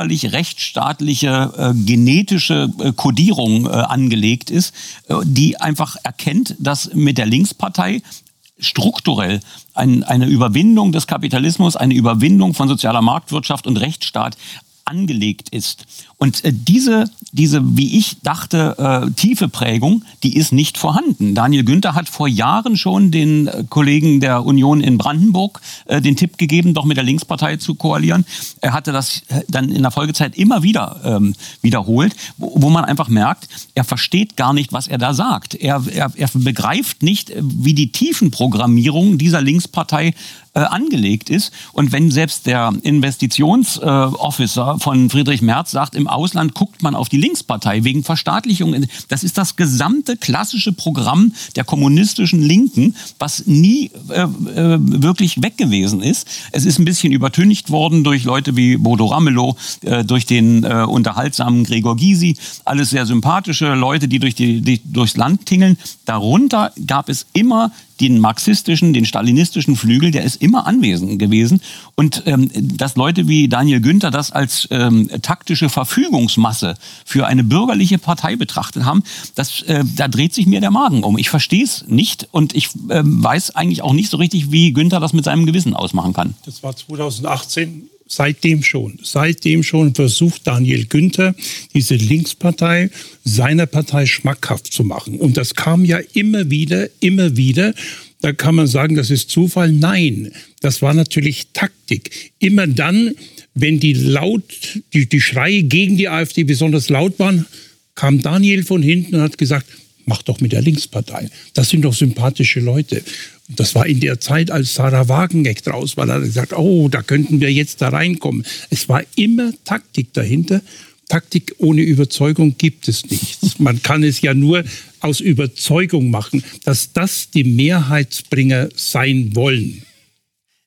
bürgerlich-rechtsstaatliche äh, genetische äh, Kodierung äh, angelegt ist, äh, die einfach erkennt, dass mit der Linkspartei strukturell ein, eine Überwindung des Kapitalismus, eine Überwindung von sozialer Marktwirtschaft und Rechtsstaat angelegt ist. Und äh, diese, diese, wie ich dachte, äh, tiefe Prägung, die ist nicht vorhanden. Daniel Günther hat vor Jahren schon den äh, Kollegen der Union in Brandenburg äh, den Tipp gegeben, doch mit der Linkspartei zu koalieren. Er hatte das äh, dann in der Folgezeit immer wieder ähm, wiederholt, wo, wo man einfach merkt, er versteht gar nicht, was er da sagt. Er, er, er begreift nicht, wie die Tiefenprogrammierung dieser Linkspartei äh, angelegt ist. Und wenn selbst der Investitionsofficer äh, von Friedrich Merz sagt, im Ausland guckt man auf die Linkspartei wegen Verstaatlichung. Das ist das gesamte klassische Programm der kommunistischen Linken, was nie äh, äh, wirklich weg gewesen ist. Es ist ein bisschen übertüncht worden durch Leute wie Bodo Ramelow, äh, durch den äh, unterhaltsamen Gregor Gysi. Alles sehr sympathische Leute, die, durch die, die durchs Land tingeln. Darunter gab es immer den marxistischen, den stalinistischen Flügel, der ist immer anwesend gewesen. Und ähm, dass Leute wie Daniel Günther das als ähm, taktische Verfügungsmasse für eine bürgerliche Partei betrachtet haben, das, äh, da dreht sich mir der Magen um. Ich verstehe es nicht und ich äh, weiß eigentlich auch nicht so richtig, wie Günther das mit seinem Gewissen ausmachen kann. Das war zweitausendachtzehn. Seitdem schon, seitdem schon versucht Daniel Günther, diese Linkspartei seiner Partei schmackhaft zu machen. Und das kam ja immer wieder, immer wieder. Da kann man sagen, das ist Zufall. Nein, das war natürlich Taktik. Immer dann, wenn die laut, die, die Schreie gegen die AfD besonders laut waren, kam Daniel von hinten und hat gesagt, mach doch mit der Linkspartei. Das sind doch sympathische Leute. Das war in der Zeit, als Sarah Wagenknecht raus war, da hat er gesagt, oh, da könnten wir jetzt da reinkommen. Es war immer Taktik dahinter. Taktik ohne Überzeugung gibt es nichts. Man kann es ja nur aus Überzeugung machen, dass das die Mehrheitsbringer sein wollen.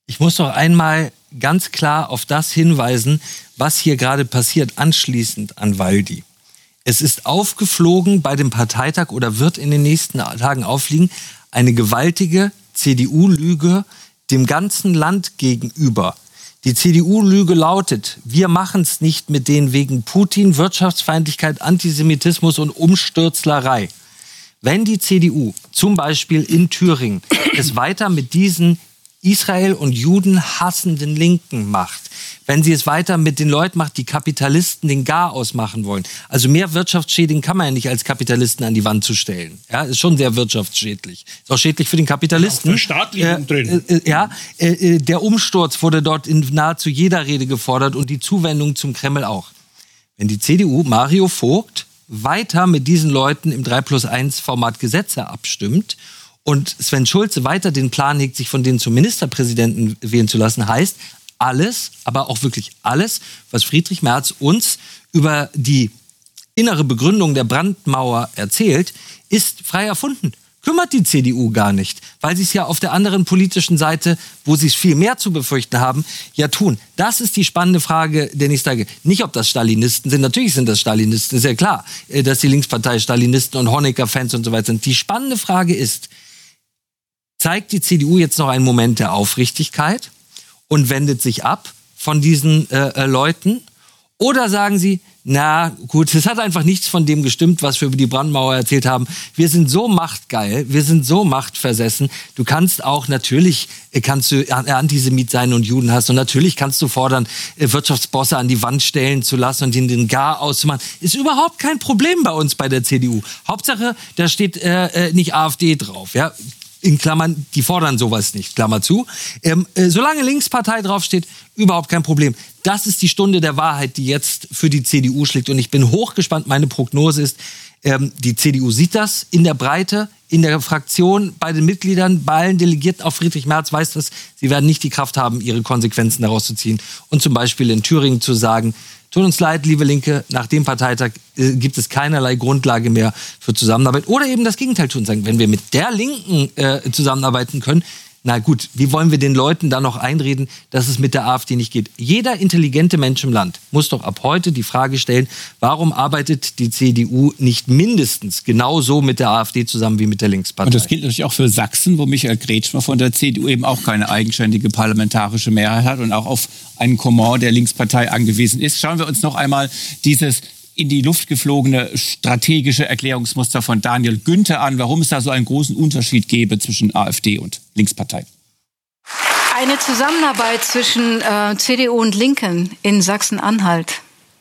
Ich muss doch einmal ganz klar auf das hinweisen, was hier gerade passiert, anschließend an Waldi. Es ist aufgeflogen bei dem Parteitag oder wird in den nächsten Tagen auffliegen, eine gewaltige C D U-Lüge dem ganzen Land gegenüber. Die C D U-Lüge lautet, wir machen es nicht mit denen wegen Putin, Wirtschaftsfeindlichkeit, Antisemitismus und Umstürzlerei. Wenn die C D U zum Beispiel in Thüringen es weiter mit diesen Israel und Juden hassenden Linken macht, wenn sie es weiter mit den Leuten macht, die Kapitalisten den Garaus machen wollen. Also mehr wirtschaftsschädigen kann man ja nicht als Kapitalisten an die Wand zu stellen. Ja, ist schon sehr wirtschaftsschädlich. Ist auch schädlich für den Kapitalisten. Auch Verstaatlichung äh, drin. Äh, ja, äh, der Umsturz wurde dort in nahezu jeder Rede gefordert und die Zuwendung zum Kreml auch. Wenn die C D U, Mario Vogt, weiter mit diesen Leuten im drei plus eins Format Gesetze abstimmt und Sven Schulze weiter den Plan hegt, sich von denen zum Ministerpräsidenten wählen zu lassen, heißt, alles, aber auch wirklich alles, was Friedrich Merz uns über die innere Begründung der Brandmauer erzählt, ist frei erfunden. Kümmert die C D U gar nicht, weil sie es ja auf der anderen politischen Seite, wo sie es viel mehr zu befürchten haben, ja tun. Das ist die spannende Frage der nächsten Tage. Nicht, ob das Stalinisten sind. Natürlich sind das Stalinisten. Ist ja klar, dass die Linkspartei Stalinisten und Honecker-Fans und so weiter sind. Die spannende Frage ist, zeigt die C D U jetzt noch einen Moment der Aufrichtigkeit und wendet sich ab von diesen äh, Leuten? Oder sagen sie, na gut, es hat einfach nichts von dem gestimmt, was wir über die Brandmauer erzählt haben. Wir sind so machtgeil, wir sind so machtversessen. Du kannst auch, natürlich kannst du Antisemit sein und Judenhass. Und natürlich kannst du fordern, Wirtschaftsbosse an die Wand stellen zu lassen und ihnen den Gar auszumachen. Ist überhaupt kein Problem bei uns bei der C D U. Hauptsache, da steht äh, nicht AfD drauf, ja. In Klammern, die fordern sowas nicht, Klammer zu. Ähm, äh, solange Linkspartei draufsteht, überhaupt kein Problem. Das ist die Stunde der Wahrheit, die jetzt für die C D U schlägt. Und ich bin hochgespannt. Meine Prognose ist, ähm, die C D U sieht das in der Breite, in der Fraktion, bei den Mitgliedern, bei allen Delegierten. Auch Friedrich Merz weiß das. Sie werden nicht die Kraft haben, ihre Konsequenzen daraus zu ziehen. Und zum Beispiel in Thüringen zu sagen, tut uns leid, liebe Linke, nach dem Parteitag äh, gibt es keinerlei Grundlage mehr für Zusammenarbeit. Oder eben das Gegenteil tun, sagen, wenn wir mit der Linken äh, zusammenarbeiten können, na gut, wie wollen wir den Leuten dann noch einreden, dass es mit der AfD nicht geht? Jeder intelligente Mensch im Land muss doch ab heute die Frage stellen, warum arbeitet die C D U nicht mindestens genauso mit der AfD zusammen wie mit der Linkspartei? Und das gilt natürlich auch für Sachsen, wo Michael Kretschmer von der C D U eben auch keine eigenständige parlamentarische Mehrheit hat und auch auf einen Command der Linkspartei angewiesen ist. Schauen wir uns noch einmal dieses in die Luft geflogene strategische Erklärungsmuster von Daniel Günther an, warum es da so einen großen Unterschied gäbe zwischen AfD und Linkspartei. Eine Zusammenarbeit zwischen äh, C D U und Linken in Sachsen-Anhalt.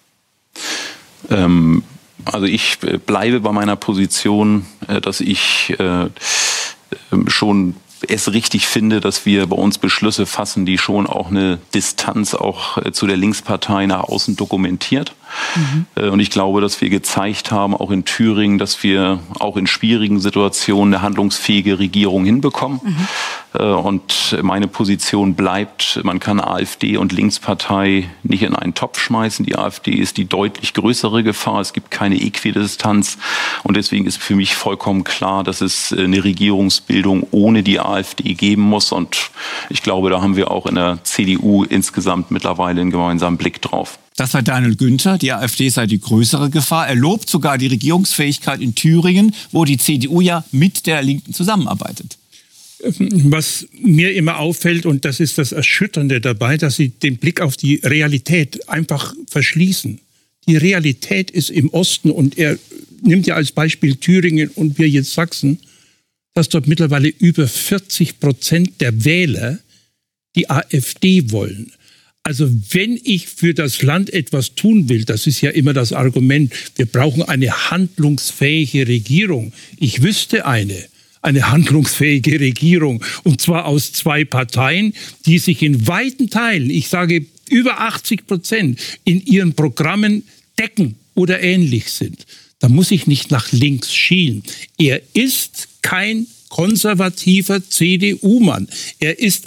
Ähm, also ich bleibe bei meiner Position, äh, dass ich äh, schon es richtig finde, dass wir bei uns Beschlüsse fassen, die schon auch eine Distanz auch äh, zu der Linkspartei nach außen dokumentiert. Mhm. Äh, und ich glaube, dass wir gezeigt haben, auch in Thüringen, dass wir auch in schwierigen Situationen eine handlungsfähige Regierung hinbekommen. Mhm. Äh, und meine Position bleibt, man kann AfD und Linkspartei nicht in einen Topf schmeißen. Die AfD ist die deutlich größere Gefahr. Es gibt keine Äquidistanz. Und deswegen ist für mich vollkommen klar, dass es eine Regierungsbildung ohne die AfD geben muss. Und ich glaube, da haben wir auch in der C D U insgesamt mittlerweile einen gemeinsamen Blick drauf. Das war Daniel Günther, die AfD sei die größere Gefahr. Er lobt sogar die Regierungsfähigkeit in Thüringen, wo die C D U ja mit der Linken zusammenarbeitet. Was mir immer auffällt, und das ist das Erschütternde dabei, dass sie den Blick auf die Realität einfach verschließen. Die Realität ist im Osten, und er nimmt ja als Beispiel Thüringen und wir jetzt Sachsen, dass dort mittlerweile über vierzig Prozent der Wähler die AfD wollen. Also wenn ich für das Land etwas tun will, das ist ja immer das Argument, wir brauchen eine handlungsfähige Regierung. Ich wüsste eine, eine handlungsfähige Regierung, und zwar aus zwei Parteien, die sich in weiten Teilen, ich sage über achtzig Prozent, in ihren Programmen decken oder ähnlich sind. Da muss ich nicht nach links schielen. Er ist kein konservativer C D U-Mann. Er ist ein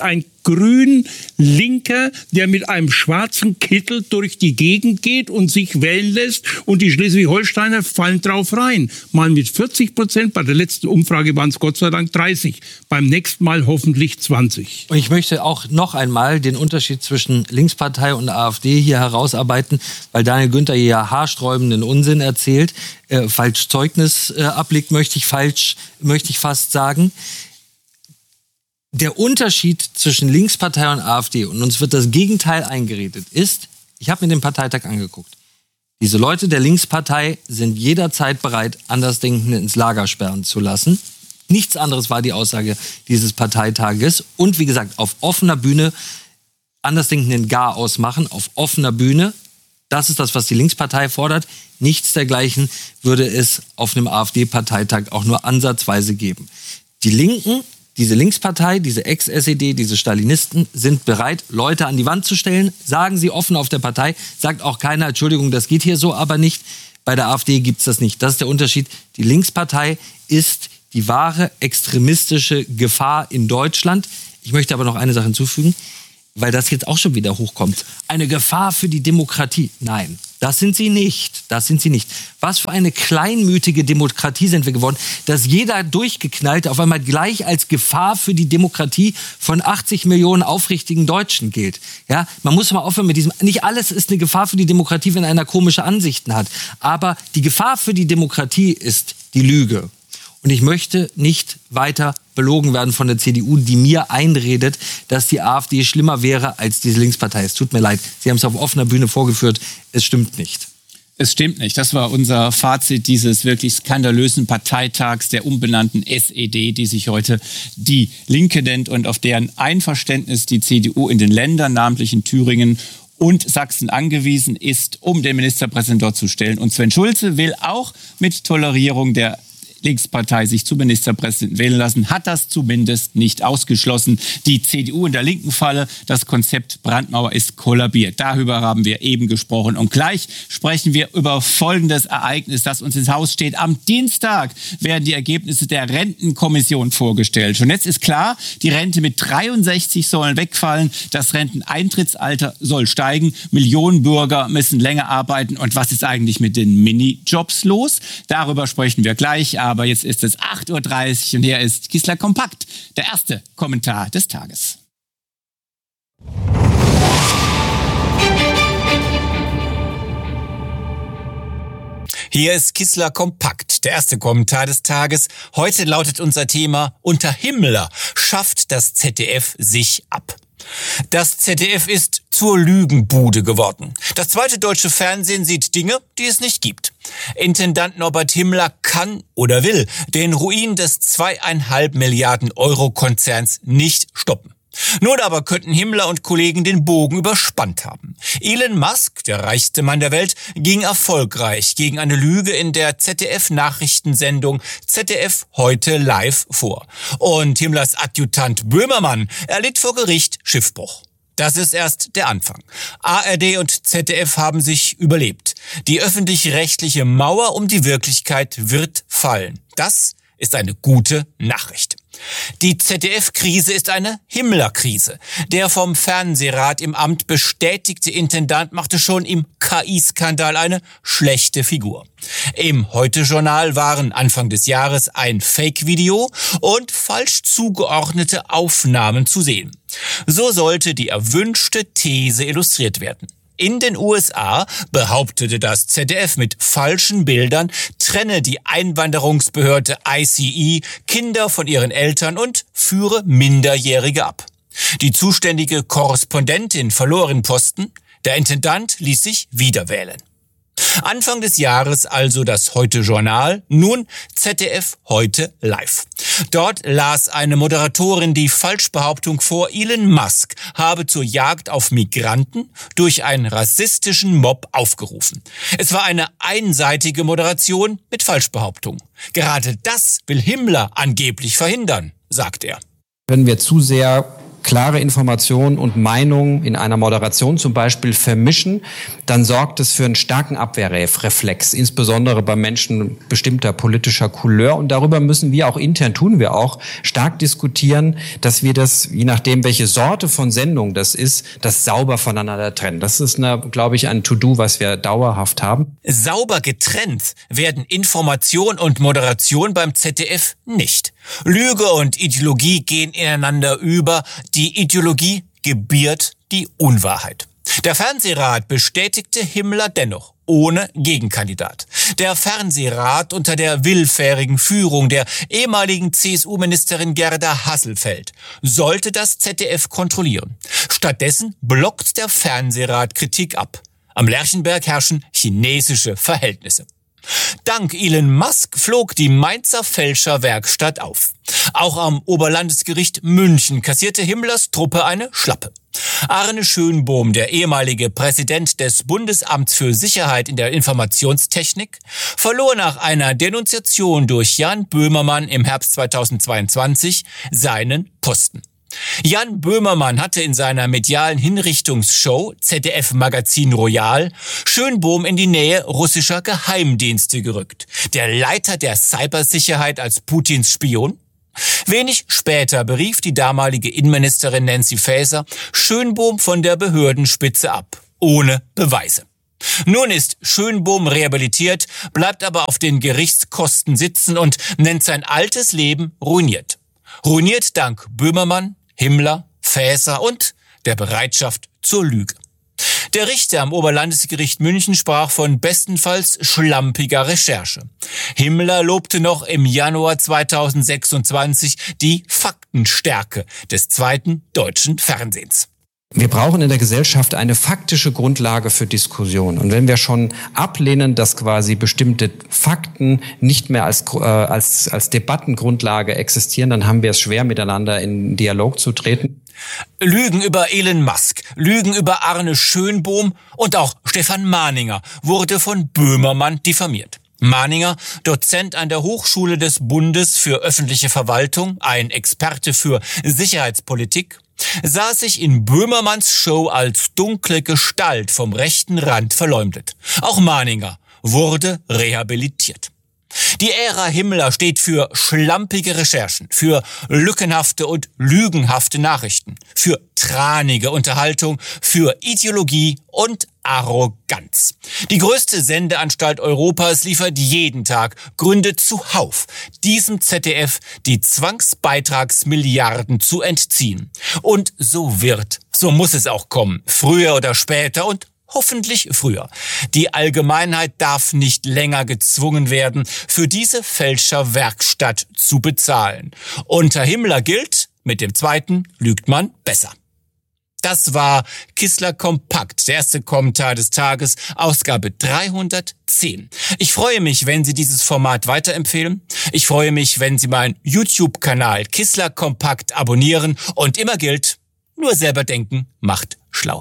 grün-linker, der mit einem schwarzen Kittel durch die Gegend geht und sich wählen lässt. Und die Schleswig-Holsteiner fallen drauf rein. Mal mit vierzig Prozent, bei der letzten Umfrage waren es Gott sei Dank dreißig. Beim nächsten Mal hoffentlich zwanzig. Und ich möchte auch noch einmal den Unterschied zwischen Linkspartei und AfD hier herausarbeiten, weil Daniel Günther hier haarsträubenden Unsinn erzählt, äh, falsch Zeugnis äh, ablegt, möchte ich falsch, möchte ich fast sagen. Der Unterschied zwischen Linkspartei und AfD, und uns wird das Gegenteil eingeredet, ist, ich habe mir den Parteitag angeguckt. Diese Leute der Linkspartei sind jederzeit bereit, Andersdenkende ins Lager sperren zu lassen. Nichts anderes war die Aussage dieses Parteitages. Und wie gesagt, auf offener Bühne Andersdenkenden gar ausmachen, auf offener Bühne. Das ist das, was die Linkspartei fordert. Nichts dergleichen würde es auf einem AfD-Parteitag auch nur ansatzweise geben. Die Linken, diese Linkspartei, diese Ex-S E D, diese Stalinisten sind bereit, Leute an die Wand zu stellen. Sagen sie offen auf der Partei. Sagt auch keiner, Entschuldigung, das geht hier so aber nicht. Bei der AfD gibt's das nicht. Das ist der Unterschied. Die Linkspartei ist die wahre extremistische Gefahr in Deutschland. Ich möchte aber noch eine Sache hinzufügen, weil das jetzt auch schon wieder hochkommt. Eine Gefahr für die Demokratie. Nein, das sind sie nicht. Das sind sie nicht. Was für eine kleinmütige Demokratie sind wir geworden, dass jeder Durchgeknallte auf einmal gleich als Gefahr für die Demokratie von achtzig Millionen aufrichtigen Deutschen gilt. Ja, man muss mal aufhören mit diesem, nicht alles ist eine Gefahr für die Demokratie, wenn einer komische Ansichten hat. Aber die Gefahr für die Demokratie ist die Lüge. Und ich möchte nicht weiter belogen werden von der C D U, die mir einredet, dass die AfD schlimmer wäre als diese Linkspartei. Es tut mir leid, Sie haben es auf offener Bühne vorgeführt. Es stimmt nicht. Es stimmt nicht. Das war unser Fazit dieses wirklich skandalösen Parteitags der umbenannten S E D, die sich heute die Linke nennt und auf deren Einverständnis die C D U in den Ländern, namentlich in Thüringen und Sachsen, angewiesen ist, um den Ministerpräsidenten dort zu stellen. Und Sven Schulze will auch mit Tolerierung der Linkspartei sich zu Ministerpräsidenten wählen lassen, hat das zumindest nicht ausgeschlossen. Die C D U in der linken Falle, das Konzept Brandmauer ist kollabiert. Darüber haben wir eben gesprochen. Und gleich sprechen wir über folgendes Ereignis, das uns ins Haus steht. Am Dienstag werden die Ergebnisse der Rentenkommission vorgestellt. Schon jetzt ist klar, die Rente mit dreiundsechzig sollen wegfallen, das Renteneintrittsalter soll steigen, Millionen Bürger müssen länger arbeiten. Und was ist eigentlich mit den Minijobs los? Darüber sprechen wir gleich. Aber jetzt ist es acht Uhr dreißig und hier ist Kissler Kompakt, der erste Kommentar des Tages. Hier ist Kissler Kompakt, der erste Kommentar des Tages. Heute lautet unser Thema: Unter Himmler schafft das Z D F sich ab. Das Z D F ist zur Lügenbude geworden. Das zweite deutsche Fernsehen sieht Dinge, die es nicht gibt. Intendant Norbert Himmler kann oder will den Ruin des zweieinhalb Milliarden Euro Konzerns nicht stoppen. Nun aber könnten Himmler und Kollegen den Bogen überspannt haben. Elon Musk, der reichste Mann der Welt, ging erfolgreich gegen eine Lüge in der Z D F-Nachrichtensendung Z D F heute live vor. Und Himmlers Adjutant Böhmermann erlitt vor Gericht Schiffbruch. Das ist erst der Anfang. A R D und Z D F haben sich überlebt. Die öffentlich-rechtliche Mauer um die Wirklichkeit wird fallen. Das ist eine gute Nachricht. Die Z D F-Krise ist eine Himmler-Krise. Der vom Fernsehrat im Amt bestätigte Intendant machte schon im K I-Skandal eine schlechte Figur. Im Heute-Journal waren Anfang des Jahres ein Fake-Video und falsch zugeordnete Aufnahmen zu sehen. So sollte die erwünschte These illustriert werden. In den U S A behauptete das Z D F mit falschen Bildern, trenne die Einwanderungsbehörde I C E Kinder von ihren Eltern und führe Minderjährige ab. Die zuständige Korrespondentin verlor ihren Posten, der Intendant ließ sich wiederwählen. Anfang des Jahres also das Heute-Journal, nun Z D F heute live. Dort las eine Moderatorin die Falschbehauptung vor, Elon Musk habe zur Jagd auf Migranten durch einen rassistischen Mob aufgerufen. Es war eine einseitige Moderation mit Falschbehauptung. Gerade das will Himmler angeblich verhindern, sagt er. Wenn wir zu sehr klare Information und Meinung in einer Moderation zum Beispiel vermischen, dann sorgt es für einen starken Abwehrreflex, insbesondere bei Menschen bestimmter politischer Couleur. Und darüber müssen wir auch intern, tun wir auch, stark diskutieren, dass wir das, je nachdem, welche Sorte von Sendung das ist, das sauber voneinander trennen. Das ist, eine, glaube ich, ein To-Do, was wir dauerhaft haben. Sauber getrennt werden Information und Moderation beim Z D F nicht. Lüge und Ideologie gehen ineinander über. Die Ideologie gebiert die Unwahrheit. Der Fernsehrat bestätigte Himmler dennoch, ohne Gegenkandidat. Der Fernsehrat unter der willfährigen Führung der ehemaligen C S U-Ministerin Gerda Hasselfeld sollte das Z D F kontrollieren. Stattdessen blockt der Fernsehrat Kritik ab. Am Lerchenberg herrschen chinesische Verhältnisse. Dank Elon Musk flog die Mainzer Fälscherwerkstatt auf. Auch am Oberlandesgericht München kassierte Himmlers Truppe eine Schlappe. Arne Schönbohm, der ehemalige Präsident des Bundesamts für Sicherheit in der Informationstechnik, verlor nach einer Denunziation durch Jan Böhmermann im Herbst zweitausendzweiundzwanzig seinen Posten. Jan Böhmermann hatte in seiner medialen Hinrichtungsshow Z D F Magazin Royal Schönbohm in die Nähe russischer Geheimdienste gerückt. Der Leiter der Cybersicherheit als Putins Spion? Wenig später berief die damalige Innenministerin Nancy Faeser Schönbohm von der Behördenspitze ab, ohne Beweise. Nun ist Schönbohm rehabilitiert, bleibt aber auf den Gerichtskosten sitzen und nennt sein altes Leben ruiniert. Ruiniert dank Böhmermann, Himmler, Faeser und der Bereitschaft zur Lüge. Der Richter am Oberlandesgericht München sprach von bestenfalls schlampiger Recherche. Himmler lobte noch im Januar zweitausendsechsundzwanzig die Faktenstärke des zweiten deutschen Fernsehens. Wir brauchen in der Gesellschaft eine faktische Grundlage für Diskussion. Und wenn wir schon ablehnen, dass quasi bestimmte Fakten nicht mehr als, äh, als, als Debattengrundlage existieren, dann haben wir es schwer, miteinander in Dialog zu treten. Lügen über Elon Musk, Lügen über Arne Schönbohm und auch Stefan Mahninger wurde von Böhmermann diffamiert. Mahninger, Dozent an der Hochschule des Bundes für öffentliche Verwaltung, ein Experte für Sicherheitspolitik, sah sich in Böhmermanns Show als dunkle Gestalt vom rechten Rand verleumdet. Auch Mahninger wurde rehabilitiert. Die Ära Himmler steht für schlampige Recherchen, für lückenhafte und lügenhafte Nachrichten, für tranige Unterhaltung, für Ideologie und Arroganz. Die größte Sendeanstalt Europas liefert jeden Tag Gründe zuhauf, diesem Z D F die Zwangsbeitragsmilliarden zu entziehen. Und so wird, so muss es auch kommen, früher oder später und hoffentlich früher. Die Allgemeinheit darf nicht länger gezwungen werden, für diese Fälscherwerkstatt zu bezahlen. Unter Himmler gilt, mit dem zweiten lügt man besser. Das war Kissler Kompakt, der erste Kommentar des Tages, Ausgabe dreihundertzehn. Ich freue mich, wenn Sie dieses Format weiterempfehlen. Ich freue mich, wenn Sie meinen YouTube-Kanal Kissler Kompakt abonnieren. Und immer gilt, nur selber denken macht schlau.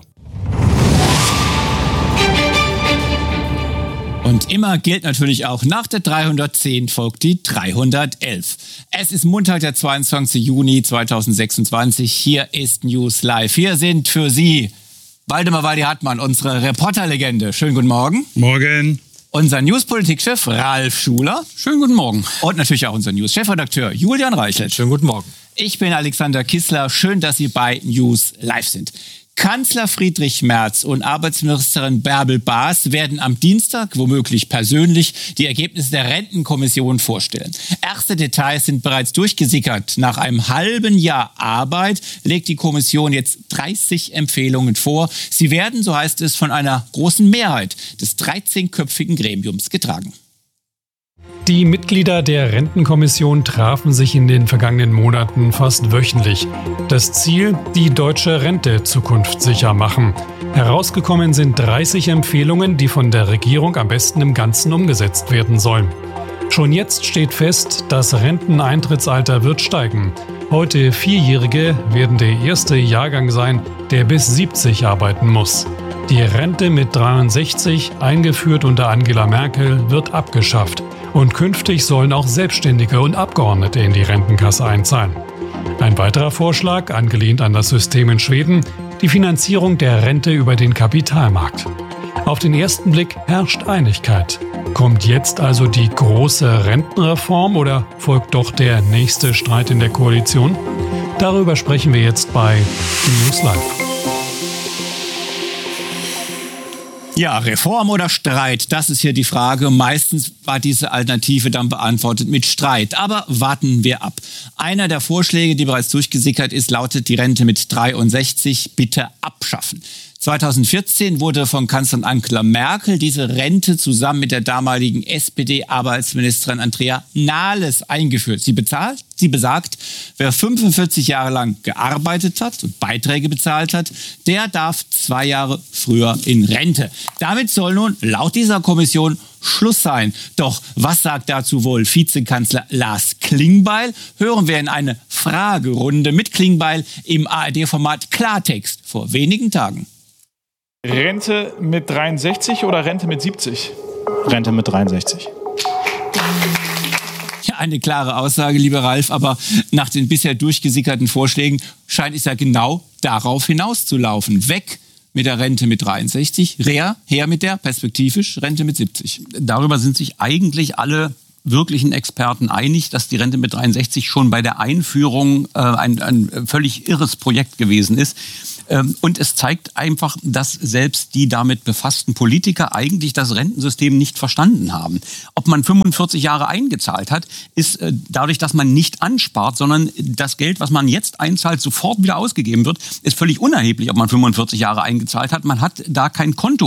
Und immer gilt natürlich auch, nach der dreihundertzehn folgt die dreihundertelf. Es ist Montag, der zweiundzwanzigster Juni zweitausendsechsundzwanzig. Hier ist News Live. Hier sind für Sie Waldemar Waldi-Hartmann, unsere Reporterlegende. Schönen guten Morgen. Morgen. Unser Newspolitik-Chef Ralf Schuler. Schönen guten Morgen. Und natürlich auch unser News-Chefredakteur Julian Reichelt. Schönen guten Morgen. Ich bin Alexander Kissler. Schön, dass Sie bei News Live sind. Kanzler Friedrich Merz und Arbeitsministerin Bärbel Baas werden am Dienstag, womöglich persönlich, die Ergebnisse der Rentenkommission vorstellen. Erste Details sind bereits durchgesickert. Nach einem halben Jahr Arbeit legt die Kommission jetzt dreißig Empfehlungen vor. Sie werden, so heißt es, von einer großen Mehrheit des dreizehnköpfigen Gremiums getragen. Die Mitglieder der Rentenkommission trafen sich in den vergangenen Monaten fast wöchentlich. Das Ziel: die deutsche Rente zukunftssicher machen. Herausgekommen sind dreißig Empfehlungen, die von der Regierung am besten im Ganzen umgesetzt werden sollen. Schon jetzt steht fest, das Renteneintrittsalter wird steigen. Heute Vierjährige werden der erste Jahrgang sein, der bis siebzig arbeiten muss. Die Rente mit dreiundsechzig, eingeführt unter Angela Merkel, wird abgeschafft. Und künftig sollen auch Selbstständige und Abgeordnete in die Rentenkasse einzahlen. Ein weiterer Vorschlag, angelehnt an das System in Schweden, die Finanzierung der Rente über den Kapitalmarkt. Auf den ersten Blick herrscht Einigkeit. Kommt jetzt also die große Rentenreform oder folgt doch der nächste Streit in der Koalition? Darüber sprechen wir jetzt bei News Live. Ja, Reform oder Streit, das ist hier die Frage. Meistens war diese Alternative dann beantwortet mit Streit. Aber warten wir ab. Einer der Vorschläge, die bereits durchgesickert ist, lautet, die Rente mit dreiundsechzig bitte abschaffen. zweitausendvierzehn wurde von Kanzlerin Angela Merkel diese Rente zusammen mit der damaligen S P D-Arbeitsministerin Andrea Nahles eingeführt. Sie bezahlt, sie besagt, wer fünfundvierzig Jahre lang gearbeitet hat und Beiträge bezahlt hat, der darf zwei Jahre früher in Rente. Damit soll nun laut dieser Kommission Schluss sein. Doch was sagt dazu wohl Vizekanzler Lars Klingbeil? Hören wir in eine Fragerunde mit Klingbeil im A R D-Format Klartext vor wenigen Tagen. Rente mit dreiundsechzig oder Rente mit siebzig? Rente mit dreiundsechzig. Ja, eine klare Aussage, lieber Ralf, aber nach den bisher durchgesickerten Vorschlägen scheint es ja genau darauf hinauszulaufen. Weg mit der Rente mit dreiundsechzig, her, her mit der perspektivisch Rente mit siebzig. Darüber sind sich eigentlich alle wirklichen Experten einig, dass die Rente mit dreiundsechzig schon bei der Einführung äh, ein, ein völlig irres Projekt gewesen ist. Ähm, und es zeigt einfach, dass selbst die damit befassten Politiker eigentlich das Rentensystem nicht verstanden haben. Ob man fünfundvierzig Jahre eingezahlt hat, ist äh, dadurch, dass man nicht anspart, sondern das Geld, was man jetzt einzahlt, sofort wieder ausgegeben wird, ist völlig unerheblich, ob man fünfundvierzig Jahre eingezahlt hat. Man hat da kein Konto